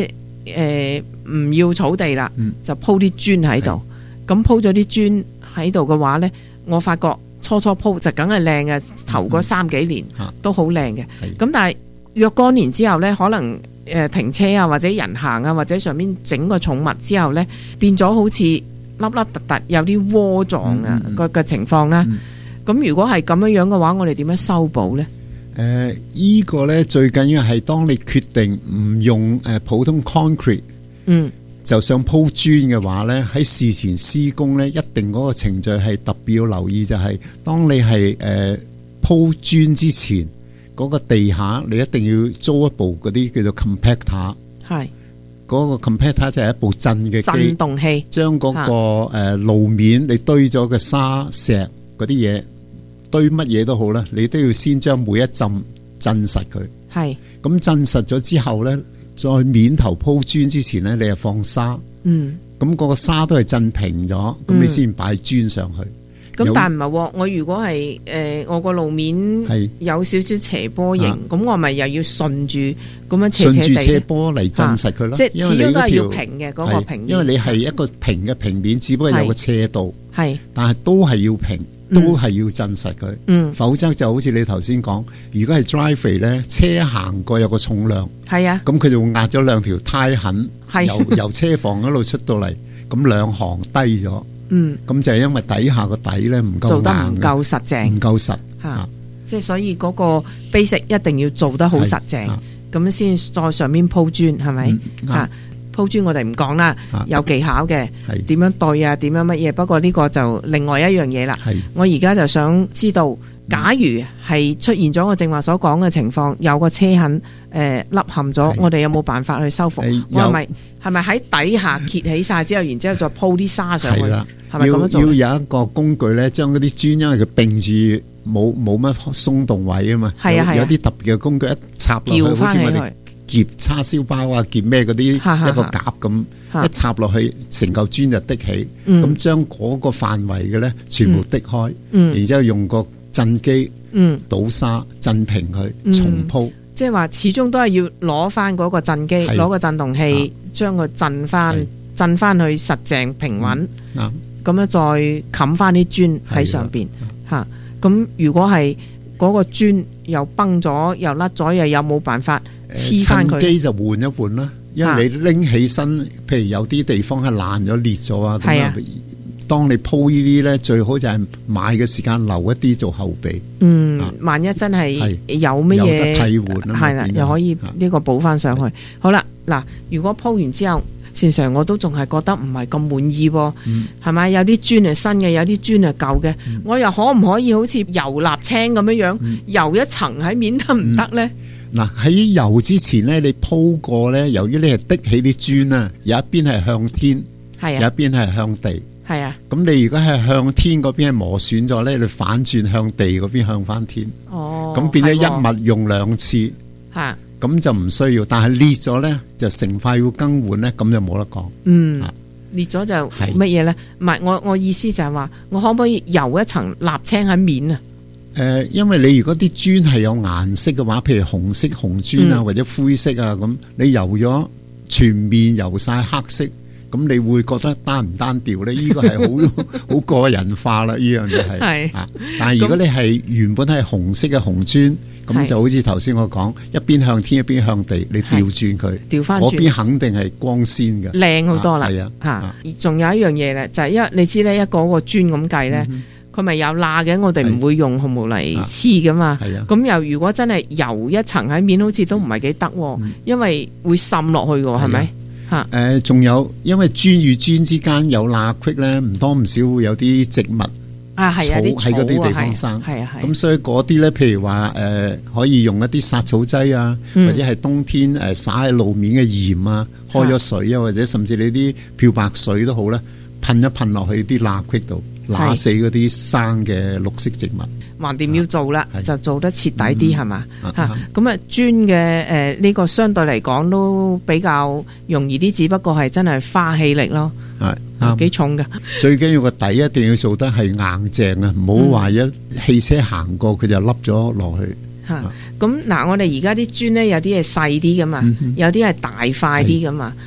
誒唔要草地啦， 嗯、 就鋪啲磚喺度。咁鋪咗啲磚喺度嘅話咧，我發覺初初鋪就梗係靚嘅，頭嗰三幾年都好靚嘅。咁、嗯、但係若干年之後咧，可能誒停車啊，或者人行啊，或者上面整個寵物之後咧，變咗好似粒粒突突有啲窩狀啊個嘅情況啦。咁、嗯、如果係咁樣樣嘅話，我哋點樣修補咧？ 誒、呃，依、這個咧最緊要係當你決定唔用誒普通 concrete， 嗯，就想鋪磚嘅話咧，喺事前施工咧，一定嗰個程序係特別要留意，就係、是、當你係誒鋪磚之前，嗰、那個地下你一定要租一部嗰啲叫做 compactor， 係嗰、那個 compactor 就係一部震嘅震動器， 將嗰、那個誒、呃、路面你堆咗嘅沙石嗰啲嘢。堆乜嘢都好啦，你都要先將每一浸震實佢。係，咁震實咗之後咧，再面頭鋪磚之前咧，你就放沙。嗯，咁嗰個沙都係震平咗，咁、嗯、你先擺磚上去。咁、嗯、但係唔係喎，我如果係誒、呃、我個路面有少少斜坡形，咁、啊、我咪又要順住咁樣斜斜地順住斜坡嚟震實佢咯。即係始終都係要平嘅嗰、那個平面。因為你係一個平嘅平面，只不過有個斜度。係，但係都係要平。都係要震實佢、嗯，否則就好似你頭先講，如果係 driveway 咧，車行過有個重量，係啊，咁佢就會壓咗兩條胎痕，由由車房嗰度出到嚟，咁兩行低咗，嗯，咁就係因為底下個底咧唔夠硬，做得唔夠實淨，唔夠實嚇、啊，即係所以嗰個 basic 一定要做得好實淨，咁先再上面鋪磚，係咪嚇？鋪磚我哋唔講啦，有技巧嘅，點樣對啊，點樣乜嘢？不過呢個就另外一樣嘢啦。我而家就想知道，假如係出現咗我正話所講嘅情況，有個車痕誒凹陷咗，我哋有冇辦法去修復？我係咪係咪喺底下揭起晒之後，然之後再鋪啲沙上去？係啦，係咪咁樣做？要要有一個工具咧，將嗰啲磚，因為佢並住冇冇乜鬆動位啊嘛，係啊係有啲特別嘅工具一插落去，好似我哋夾叉燒包啊，夾咩嗰啲一個夾咁一插落去，成嚿磚就滴起，咁將嗰個範圍嘅咧全部滴開，嗯、然之後用個震機、嗯、倒沙震平佢、嗯，重鋪。即係話始終都係要攞翻嗰個震機，攞個震動器將佢震翻，震翻去實淨平穩。咁、嗯、樣再冚翻啲磚喺上邊嚇。咁如果係嗰個磚又崩咗，又甩咗，又有冇辦法？趁機就換一換啦，因為你拎起身，啊、譬如有啲地方係爛咗裂咗啊，咁啊，當你鋪呢啲咧，最好就係買嘅時間留一啲做後備。嗯，啊、萬一真係有乜嘢有得替換啊，係啦，又可以呢個補翻上去。好啦，嗱，如果鋪完之後，事實上我都仲係覺得唔係咁滿意喎，係、嗯、咪？有啲磚係新嘅，有啲磚係舊嘅、嗯，我又可唔可以好似油瀝青咁樣樣、嗯、油一層喺面得唔得咧？嗱，喺油之前咧，你鋪過咧，由於你係滴起啲磚啊，有一邊係向天，係啊，有一邊係向地，係啊。咁你如果係向天嗰邊係磨損咗咧，你反轉向地嗰邊向翻天，哦，咁變咗一物用兩次，嚇，咁就唔需要。但係裂咗咧，就成塊要更換咧，咁就冇得講。嗯，裂咗就乜嘢咧？唔係，我我意思就係話，我可唔可以油一層瀝青喺面啊？誒、呃，因為你如果啲磚係有顏色嘅話，譬如紅色紅磚啊、嗯，或者灰色啊，咁你油咗全面油晒黑色，咁你會覺得單唔單調咧？呢、這個係好好個人化啦，呢樣就係、是。啊，但係如果你係原本係紅色嘅紅磚，咁就好似頭先我講，一邊向天一邊向地，你調轉佢，調翻嗰邊肯定係光鮮嘅，靚好多啦。係啊，吓，仲有一樣嘢咧，就係、是、因為你知咧，一個個磚咁計咧。嗯，佢咪有罅嘅，我哋唔會用紅毛嚟黐噶嘛。咁又如果真係油一層喺面，好似都唔係幾得，因為會滲落去嘅，係咪？嚇誒，仲有因為磚與磚之間有罅隙咧，唔多唔少會有啲植物啊，係啊，啲草喺嗰啲地方生，係啊係。咁所以嗰啲咧，譬如話誒，可以用一啲殺草劑啊，或者係冬天誒灑喺路面嘅鹽啊，開咗水啊，或者甚至你啲漂白水都好啦，噴一噴落去啲罅隙度。打死嗰啲生嘅綠色植物，橫掂要做啦，就做得徹底啲係嘛嚇。咁啊磚嘅誒呢個相對嚟講都比較容易啲，只不過係真係花氣力咯，係幾重㗎。最緊要個底一定要做得係硬淨啊，唔好話一汽車行過佢就凹咗落去。嚇、嗯，咁嗱，我哋而家啲磚咧有啲係細啲噶嘛，有啲係大塊啲噶嘛。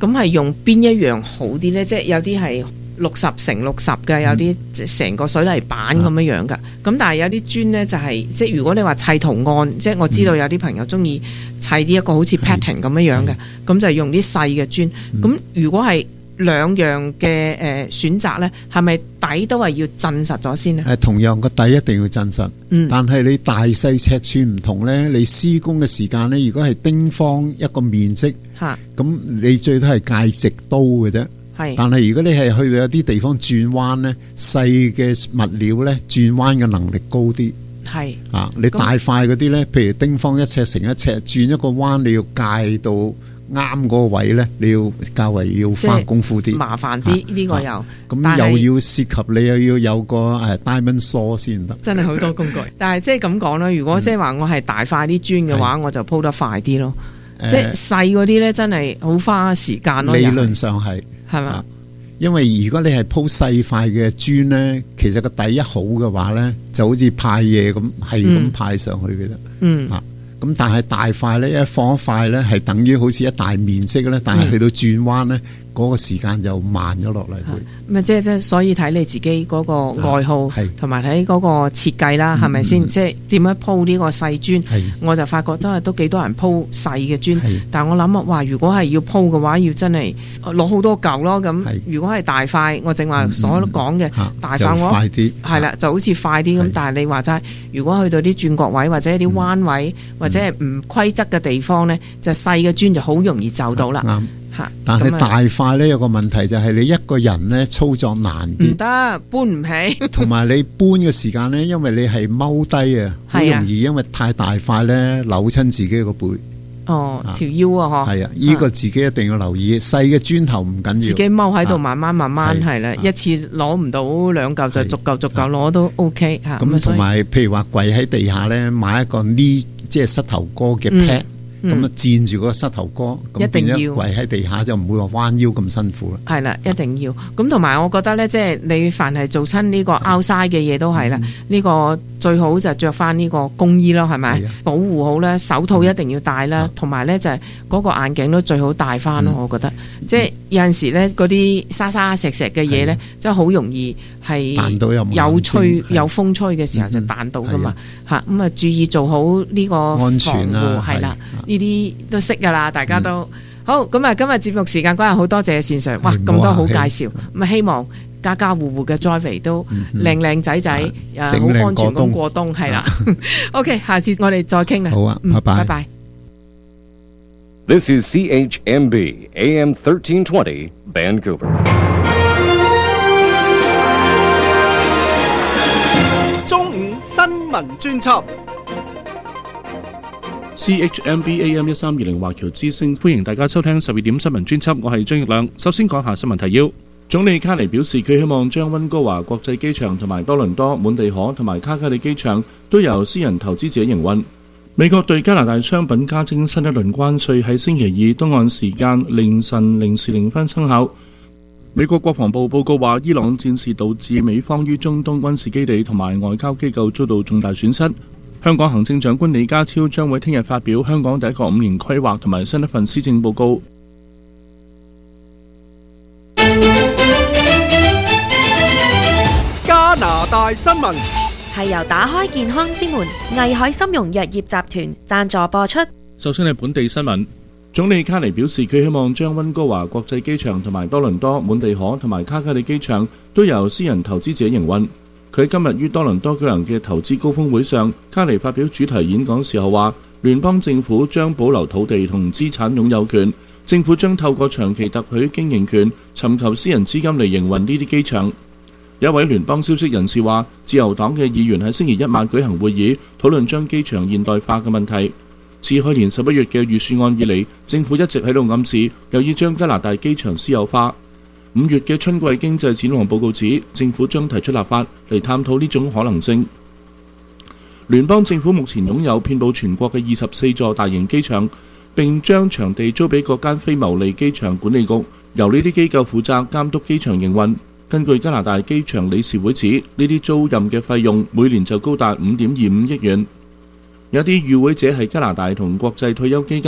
咁係用邊一樣好啲呢？即係有啲係六十乘六十嘅，有啲成個水泥板咁樣樣㗎。咁、嗯、但係有啲磚呢，就係、是、即係如果你話砌圖案，即係我知道有啲朋友中意砌啲一個好似 pattern 咁樣樣嘅，咁就用啲細嘅磚。咁、嗯、如果係兩樣嘅誒選擇呢，係咪底都係要震實咗先呢？誒，同樣個底一定要震實。嗯，但係你大細尺寸唔同呢，你施工嘅時間呢，如果係丁方一個面積，嚇，咁你最多係介直刀嘅啫。係，但係如果你係去到有啲地方轉彎呢，細嘅物料呢，轉彎嘅能力高啲。係啊，你大塊嗰啲呢，譬如丁方一尺乘一尺，轉一個彎你要界到啱嗰個位咧，你要較為要花功夫啲，麻煩啲呢個又，咁又要涉及你又要有個誒 diamond saw 先得，真係好多工具。但係即係咁講啦，如果即係話我係大塊啲磚嘅話，我就鋪得快啲咯。即係細嗰啲咧，真係好花時間咯。理論上係係嘛？因為如果你係鋪細塊嘅磚咧，其實個底一好嘅話咧，就好似派嘢咁，係咁派上去嘅啫。嗯啊。咁但係大塊咧，一放一塊咧，係等於好似一大面積咧，但係去到轉彎咧，嗰、嗯、個時間就慢咗落嚟。咁即係即係，所以睇你自己嗰個愛好，同埋睇嗰個設計啦，係咪先？即係點樣鋪呢個細磚？我就發覺都係都幾多人鋪細嘅磚，但係我諗啊，哇！如果係要鋪嘅話，要真係攞好多嚿咯。咁如果係大塊，我正話所講嘅、嗯、大塊我快啲，係啦，就好似快啲咁。但係你話齋，如果去到啲轉角位或者啲彎位、嗯、或者係唔規則嘅地方咧，就細嘅磚就好容易就到啦。啱吓，但係大塊咧有個問題就係你一個人咧操作難啲，唔得搬唔起。同埋你搬嘅時間咧，因為你係踎低啊，好容易因為太大塊咧扭親自己個背。哦，條腰啊，嗬。係啊，呢個自己一定要留意。細嘅磚頭唔緊要，自己踎喺度慢慢慢慢係啦，一次攞唔到兩嚿就逐嚿逐嚿攞都 OK 吓。咁同埋譬如話跪喺地下咧，買一個呢即係膝頭哥嘅 pad。咁啊，墊住嗰個膝頭哥，一定要跪喺地下就唔會話彎腰咁辛苦啦。係啦，一定要。咁同埋我覺得咧，即係你凡係做親呢個 outside 嘅嘢都係啦，呢個最好就着翻呢個工衣咯，係咪？保護好咧，手套一定要戴啦，同埋咧就係嗰個眼鏡都最好戴翻咯。我覺得，即係有陣時咧嗰啲沙沙石石嘅嘢咧，即係好容易係彈到有有吹有風吹嘅時候就彈到噶嘛嚇。咁啊，注意做好呢個安全啦，係啦。呢啲都識噶啦，大家都、嗯、好咁啊！今日節目時間關係，好多謝線上，哇咁多好介紹，咁啊希望家家戶戶嘅 drive 都靚靚仔仔，啊好安全咁過冬，係啦。OK， 下次我哋再傾啦。好啊，拜拜。拜拜。 This is C H M B A M thirteen twenty Vancouver。 中午新聞專輯。 C H M B A M 一三二零華僑之聲，歡迎大家收聽十二點新聞專輯，我係張奕亮。首先講下新聞提要。總理卡尼表示，佢希望將溫哥華國際機場同埋多倫多滿地可同埋卡加里機場都由私人投資者營運。美國對加拿大商品加徵新一輪關稅喺星期二東岸時間凌晨零時零分生效。美國國防部報告話，伊朗戰事導致美方於中東軍事基地同埋外交機構遭到重大損失。香港行政長官李家超將會聽日發表香港第一個五年規劃同埋新一份施政報告。 加拿大新聞係由打開健康之門藝海參茸藥業集團贊助播出。 首先係本地新聞，總理卡尼表示，佢希望將溫哥華國際機場同埋多倫多滿地可同埋卡加里機場都由私人投資者營運。佢今日於多倫多舉行嘅投資高峰會上，卡尼發表主題演講時候話，聯邦政府將保留土地同資產擁有權，政府將透過長期特許經營權尋求私人資金嚟營運呢啲機場。有一位聯邦消息人士話，自由黨嘅議員喺星期一晚舉行會議，討論將機場現代化嘅問題。自去年十一月嘅預算案以嚟，政府一直喺度暗示又要將加拿大機場私有化。五月嘅春季經濟展望報告指，政府將提出立法嚟探討呢種可能性。聯邦政府目前擁有遍佈全國嘅二十四座大型機場，並將場地租俾各間非牟利機場管理局，由呢啲機構負責監督機場營運。根據加拿大機場理事會指，呢啲租賃嘅費用每年就高達五點二五億元。有啲與會者係加拿大同國際退休基金，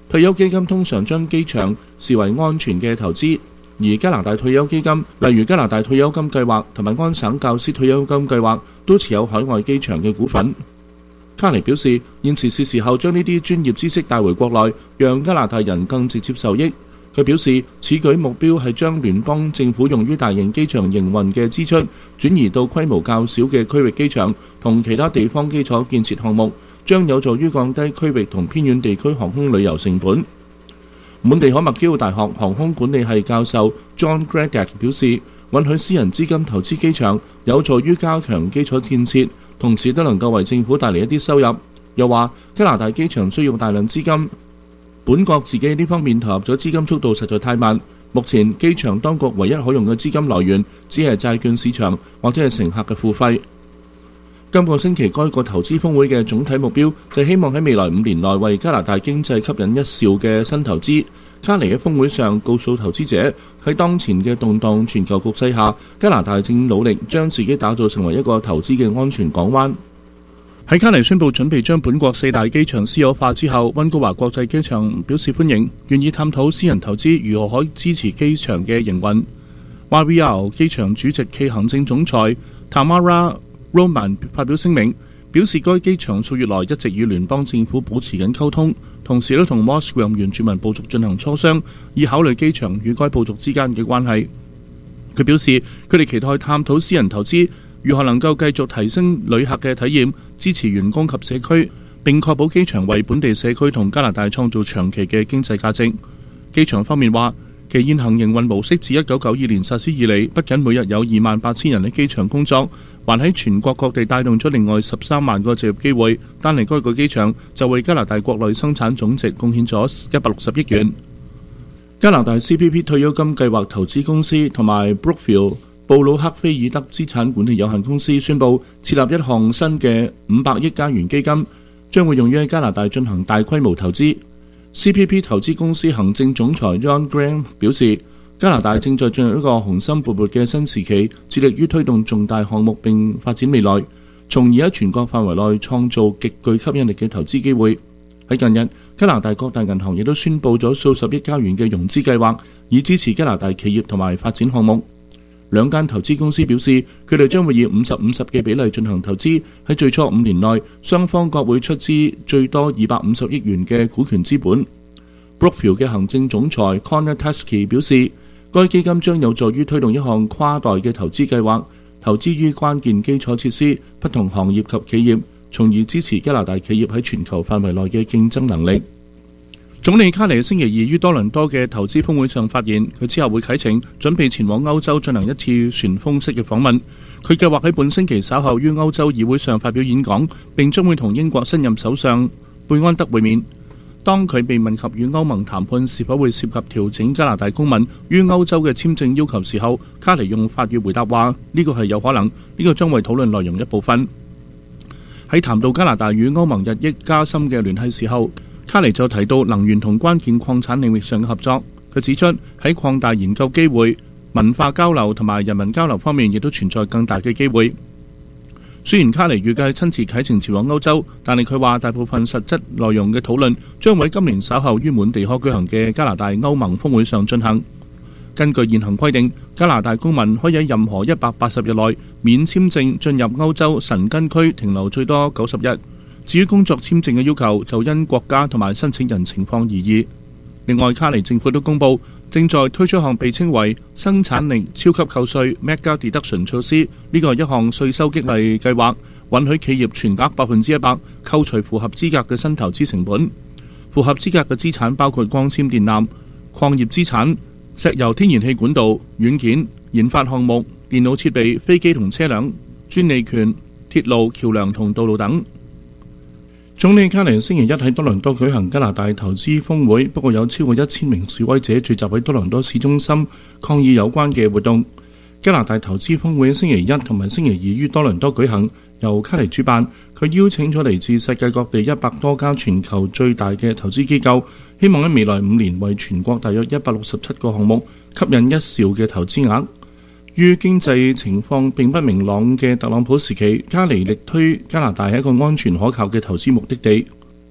退休基金通常將機場視為安全嘅投資，而加拿大退休基金，例如加拿大退休金計劃同埋安省教師退休金計劃，都持有海外機場嘅股份。卡尼表示，現時是時候將呢啲專業知識帶回國內，讓加拿大人更直接受益。佢表示，此舉目標係將聯邦政府用於大型機場營運嘅支出轉移到規模較小嘅區域機場同其他地方基礎建設項目，將有助於降低區域同偏遠地區航空旅遊成本。滿地可麥基奧大學航空管理系教授 John Gradek 表示，允許私人資金投資機場有助於加強基礎建設，同時都能夠為政府帶嚟一啲收入。又話加拿大機場需要大量資金，本國自己喺呢方面投入咗資金速度實在太慢。目前機場當局唯一可用嘅資金來源只係債券市場或者係乘客嘅付費。今個星期該個投資峰會嘅總體目標就係希望喺未來五年內為加拿大經濟吸引一兆嘅新投資。卡尼喺峰會上告訴投資者，喺當前嘅動盪全球局勢下，加拿大正努力將自己打造成為一個投資嘅安全港灣。喺卡尼宣布準備將本國四大機場私有化之後，溫哥華國際機場表示歡迎，願意探討私人投資如何可以支持機場嘅營運。Y V R 機場主席暨行政總裁 Tamara Roman 發表聲明，表示該機場數月來一直與聯邦政府保持緊溝通，同時都同 Musqueam 原住民部族進行磋商，以考慮機場與該部族之間嘅關係。佢表示，佢哋期待探討私人投資如何能夠繼續提升旅客嘅體驗，支持員工及社區，並確保機場為本地社區同加拿大創造長期嘅經濟價值。機場方面話，其現行營運模式自一九九二年實施以嚟，不僅每日有二萬八千人喺機場工作，還喺全國各地帶動咗另外十三萬個就業機會。單嚟該個機場就為加拿大國內生產總值貢獻咗一百六十億元。加拿大 C P P 退休金計劃投資公司同埋 Brookfield 布魯克菲爾德資產管理有限公司宣布設立一項新嘅五百億加元基金，將會用於喺加拿大進行大規模投資。C P P 投資公司行政總裁 John Graham 表示，加拿大正在進入一個雄心勃勃嘅新時期，致力於推動重大項目並發展未來，從而喺全國範圍內創造極具吸引力嘅投資機會。喺近日，加拿大各大銀行亦都宣布咗數十億加元嘅融資計劃，以支持加拿大企業同埋發展項目。兩間投資公司表示，佢哋將會以五十五十嘅比例進行投資，喺最初五年內，雙方各會出資最多二百五十億元嘅股權資本。Brookfield 嘅行政總裁 Connor Teskey 表示，該基金將有助於推動一項跨代嘅投資計劃，投資於關鍵基礎設施、不同行業及企業，從而支持加拿大企業喺全球範圍內嘅競爭能力。總理卡尼星期二於多倫多嘅投資峰會上發言，佢之後會啟程準備前往歐洲進行一次旋風式嘅訪問。佢計劃喺本星期稍後於歐洲議會上發表演講，並將會同英國新任首相貝安德會面。當佢被問及與歐盟談判是否會涉及調整加拿大公民於歐洲嘅簽證要求時候，卡尼用法語回答話：呢個係有可能，呢個將為討論內容一部分。喺談到加拿大與歐盟日益加深嘅聯繫時候，卡尼就提到能源同關鍵礦產領域上嘅合作。佢指出喺擴大研究機會、文化交流同埋人民交流方面，亦都存在更大嘅機會。雖然卡尼預計親自啟程前往歐洲，但係佢話大部分實質內容嘅討論將會喺今年稍後於滿地可舉行嘅加拿大歐盟峰會上進行。根據現行規定，加拿大公民可以喺任何一百八十日內免簽證進入歐洲申根區停留最多九十日。至於工作簽證嘅要求，就因國家同埋申請人情況而異。另外，卡尼政府都公布正在推出一項被稱為生產力超級扣稅 Mega Deduction 措施，呢個係一項稅收激勵計劃，允許企業全額百分之一百扣除符合資格嘅新投資成本。符合資格嘅資產包括光纖電纜、礦業資產、石油天然氣管道、軟件、研發項目、電腦設備、飛機同車輛、專利權、鐵路、橋梁同道路等。總理卡尼星期一喺多倫多舉行加拿大投資峰會，不過有超過一千名示威者聚集喺多倫多市中心抗議有關嘅活動。加拿大投資峰會星期一同埋星期二於多倫多舉行，由卡尼主辦。佢邀請咗嚟自世界各地一百多家全球最大嘅投資機構，希望喺未來五年為全國大約一百六十七個項目吸引一兆嘅投資額。於經濟情況並不明朗嘅特朗普時期，卡尼力推加拿大係一個安全可靠嘅投資目的地。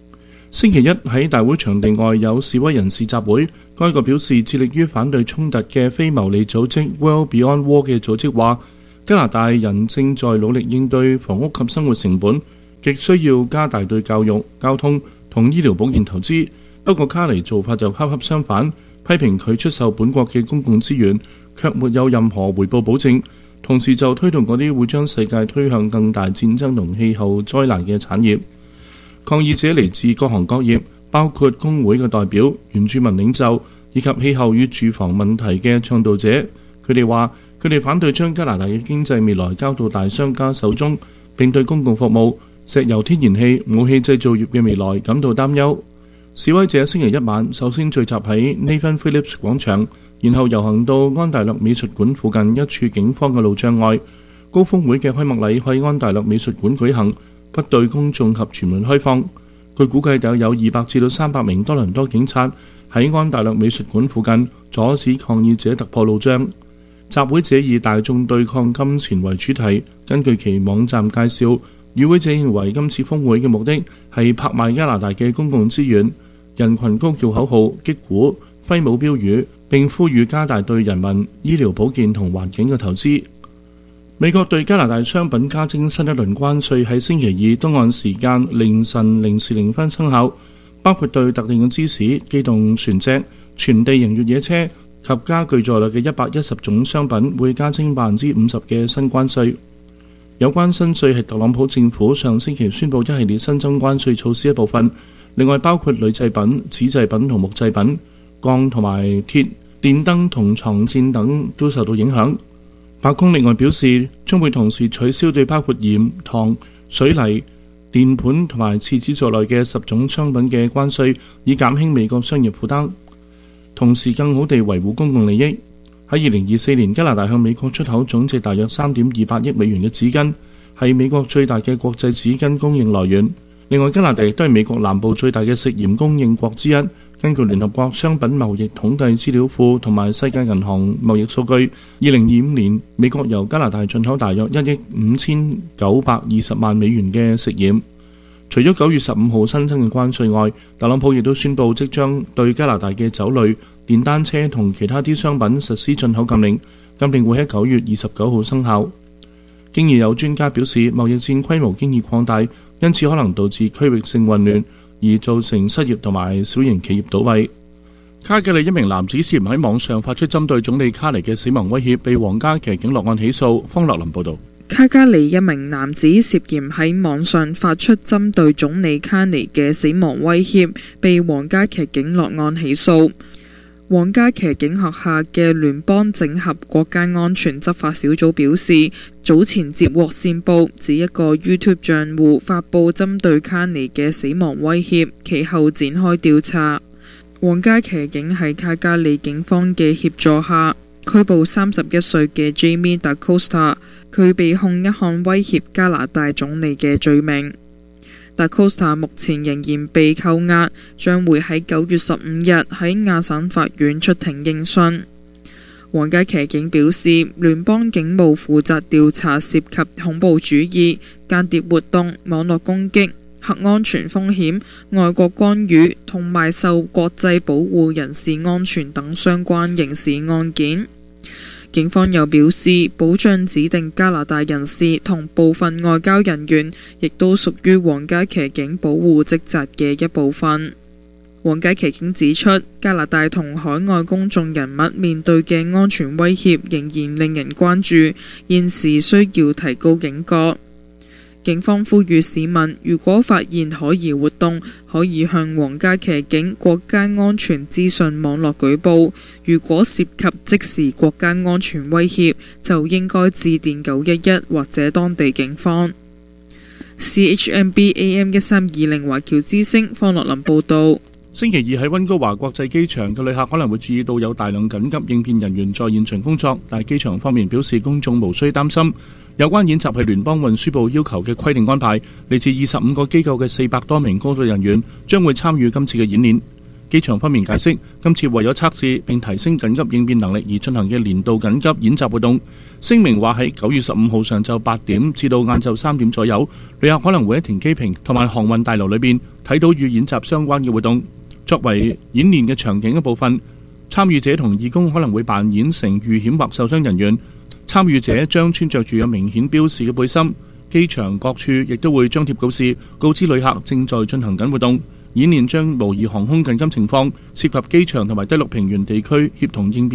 星期一喺大會場地外有示威人士集會，該個表示致力於反對衝突嘅非牟利組織 World Beyond War 嘅組織話，加拿大人正在努力應對房屋及生活成本，極需要加大對教育、交通同醫療保健投資。不過卡尼做法就恰恰相反，批評佢出售本國嘅公共資源，卻沒有任何回報保證，同時就推動嗰啲會將世界推向更大戰爭同氣候災難嘅產業。抗議者嚟自各行各業，包括工會嘅代表、原住民領袖以及氣候與住房問題嘅倡導者。佢哋話，佢哋反對將加拿大嘅經濟未來交到大商家手中，並對公共服務、石油天然氣、武器製造業嘅未來感到擔憂。示威者星期一晚首先聚集喺 Nathan Phillips 廣場，然後遊行到安大略美術館附近一處警方嘅路障外。高峰會嘅開幕禮喺安大略美術館舉行，不對公眾及傳媒開放。據估計大約有二百至到三百名多倫多警察喺安大略美術館附近阻止抗議者突破路障。集會者以大眾對抗金錢為主題，根據其網站介紹，與會者認為今次峰會嘅目的係拍賣加拿大嘅公共資源。人群高叫口號、擊鼓、揮舞標語，並呼籲加大對人民、醫療保健同環境嘅投資。美國對加拿大商品加徵新一輪關稅喺星期二東岸時間凌晨零時零分生效，包括對特定嘅芝士、機動船隻、全地形越野車及家具在內嘅一百一十種商品會加徵百分之五十嘅新關稅。有關新稅係特朗普政府上星期宣布一系列新增關稅措施一部分。另外包括鋁製品、紙製品同木製品、鋼同埋鐵、電燈同床墊等都受到影響。白宮另外表示，將會同時取消對包括鹽、糖、水泥、電盤同埋廁紙在內嘅十種商品嘅關稅，以減輕美國商業負擔，同時更好地維護公共利益。喺二零二四年，加拿大向美國出口總值大約三點二八億美元嘅紙巾，係美國最大嘅國際紙巾供應來源。另外，加拿大亦都係美國南部最大嘅食鹽供應國之一。根據聯合國商品貿易統計資料庫同埋世界銀行貿易數據，二零二五年美國由加拿大進口大約一億五千九百二十萬美元嘅食鹽。除咗九月十五號新增嘅關稅外，特朗普亦都宣布即將對加拿大嘅酒類、電單車同其他啲商品實施進口禁令，禁令會喺九月二十九號生效。經已有專家表示，貿易戰規模經已擴大，因此可能導致區域性混亂，而造成失業同埋小型企業倒閉。卡加利一名男子涉嫌喺網上發出針對總理卡尼嘅死亡威脅，被皇家騎警落案起訴。方樂林報導。 卡加利一名男子涉嫌喺網上發出針對總理卡尼嘅死亡威脅，被皇家騎警落案起訴。皇家騎警轄下嘅聯邦整合國家安全執法小組表示，早前接獲線報，指一個 YouTube 賬戶發佈針對卡尼嘅死亡威脅，其後展開調查。皇家騎警喺卡加利警方嘅協助下，拘捕三十一歲嘅 Jamie Da Costa， 佢被控一項威脅加拿大總理嘅罪名。Da Costa 目前仍然被扣押，將會喺九月十五日喺亞省法院出庭應訊。皇家騎警表示，聯邦警務負責調查涉及恐怖主義、間諜活動、網絡攻擊、核安全風險、外國干預同埋受國際保護人士安全等相關刑事案件。警方又表示，保障指定加拿大人士同部分外交人員，亦都屬於皇家騎警保護職責嘅一部分。皇家騎警指出，加拿大同海外公眾人物面對嘅安全威脅仍然令人關注，現時需要提高警覺。警方呼籲市民，如果發現可疑活動，可以向皇家騎警國家安全資訊網絡舉報。如果涉及即時國家安全威脅，就應該致電九一一或者當地警方。C H M B A M 一三二零華僑之聲方樂林報道。 星期二喺溫哥華國際機場嘅旅客可能會注意到有大量緊急應變人員在現場工作，但係機場方面表示公眾無需擔心。有關演習係聯邦運輸部要求嘅規定安排，嚟自二十五個機構嘅四百多名工作人員將會參與今次嘅演練。機場方面解釋，今次為咗測試並提升緊急應變能力而進行嘅年度緊急演習活動， 聲明話喺九月十五號上晝八點至到晏晝三點左右，旅客可能會喺停機坪同埋航運大樓裏邊睇到與演習相關嘅活動。作為演練嘅場景一部分，參與者同義工可能會扮演成遇險或受傷人員。參與者將穿着住有明顯標示嘅背心。機場各處亦都會張貼告示，告知旅客正在進行緊活動。演練將模擬航空緊急情況，涉及機場同埋低陸平原地區協同應變。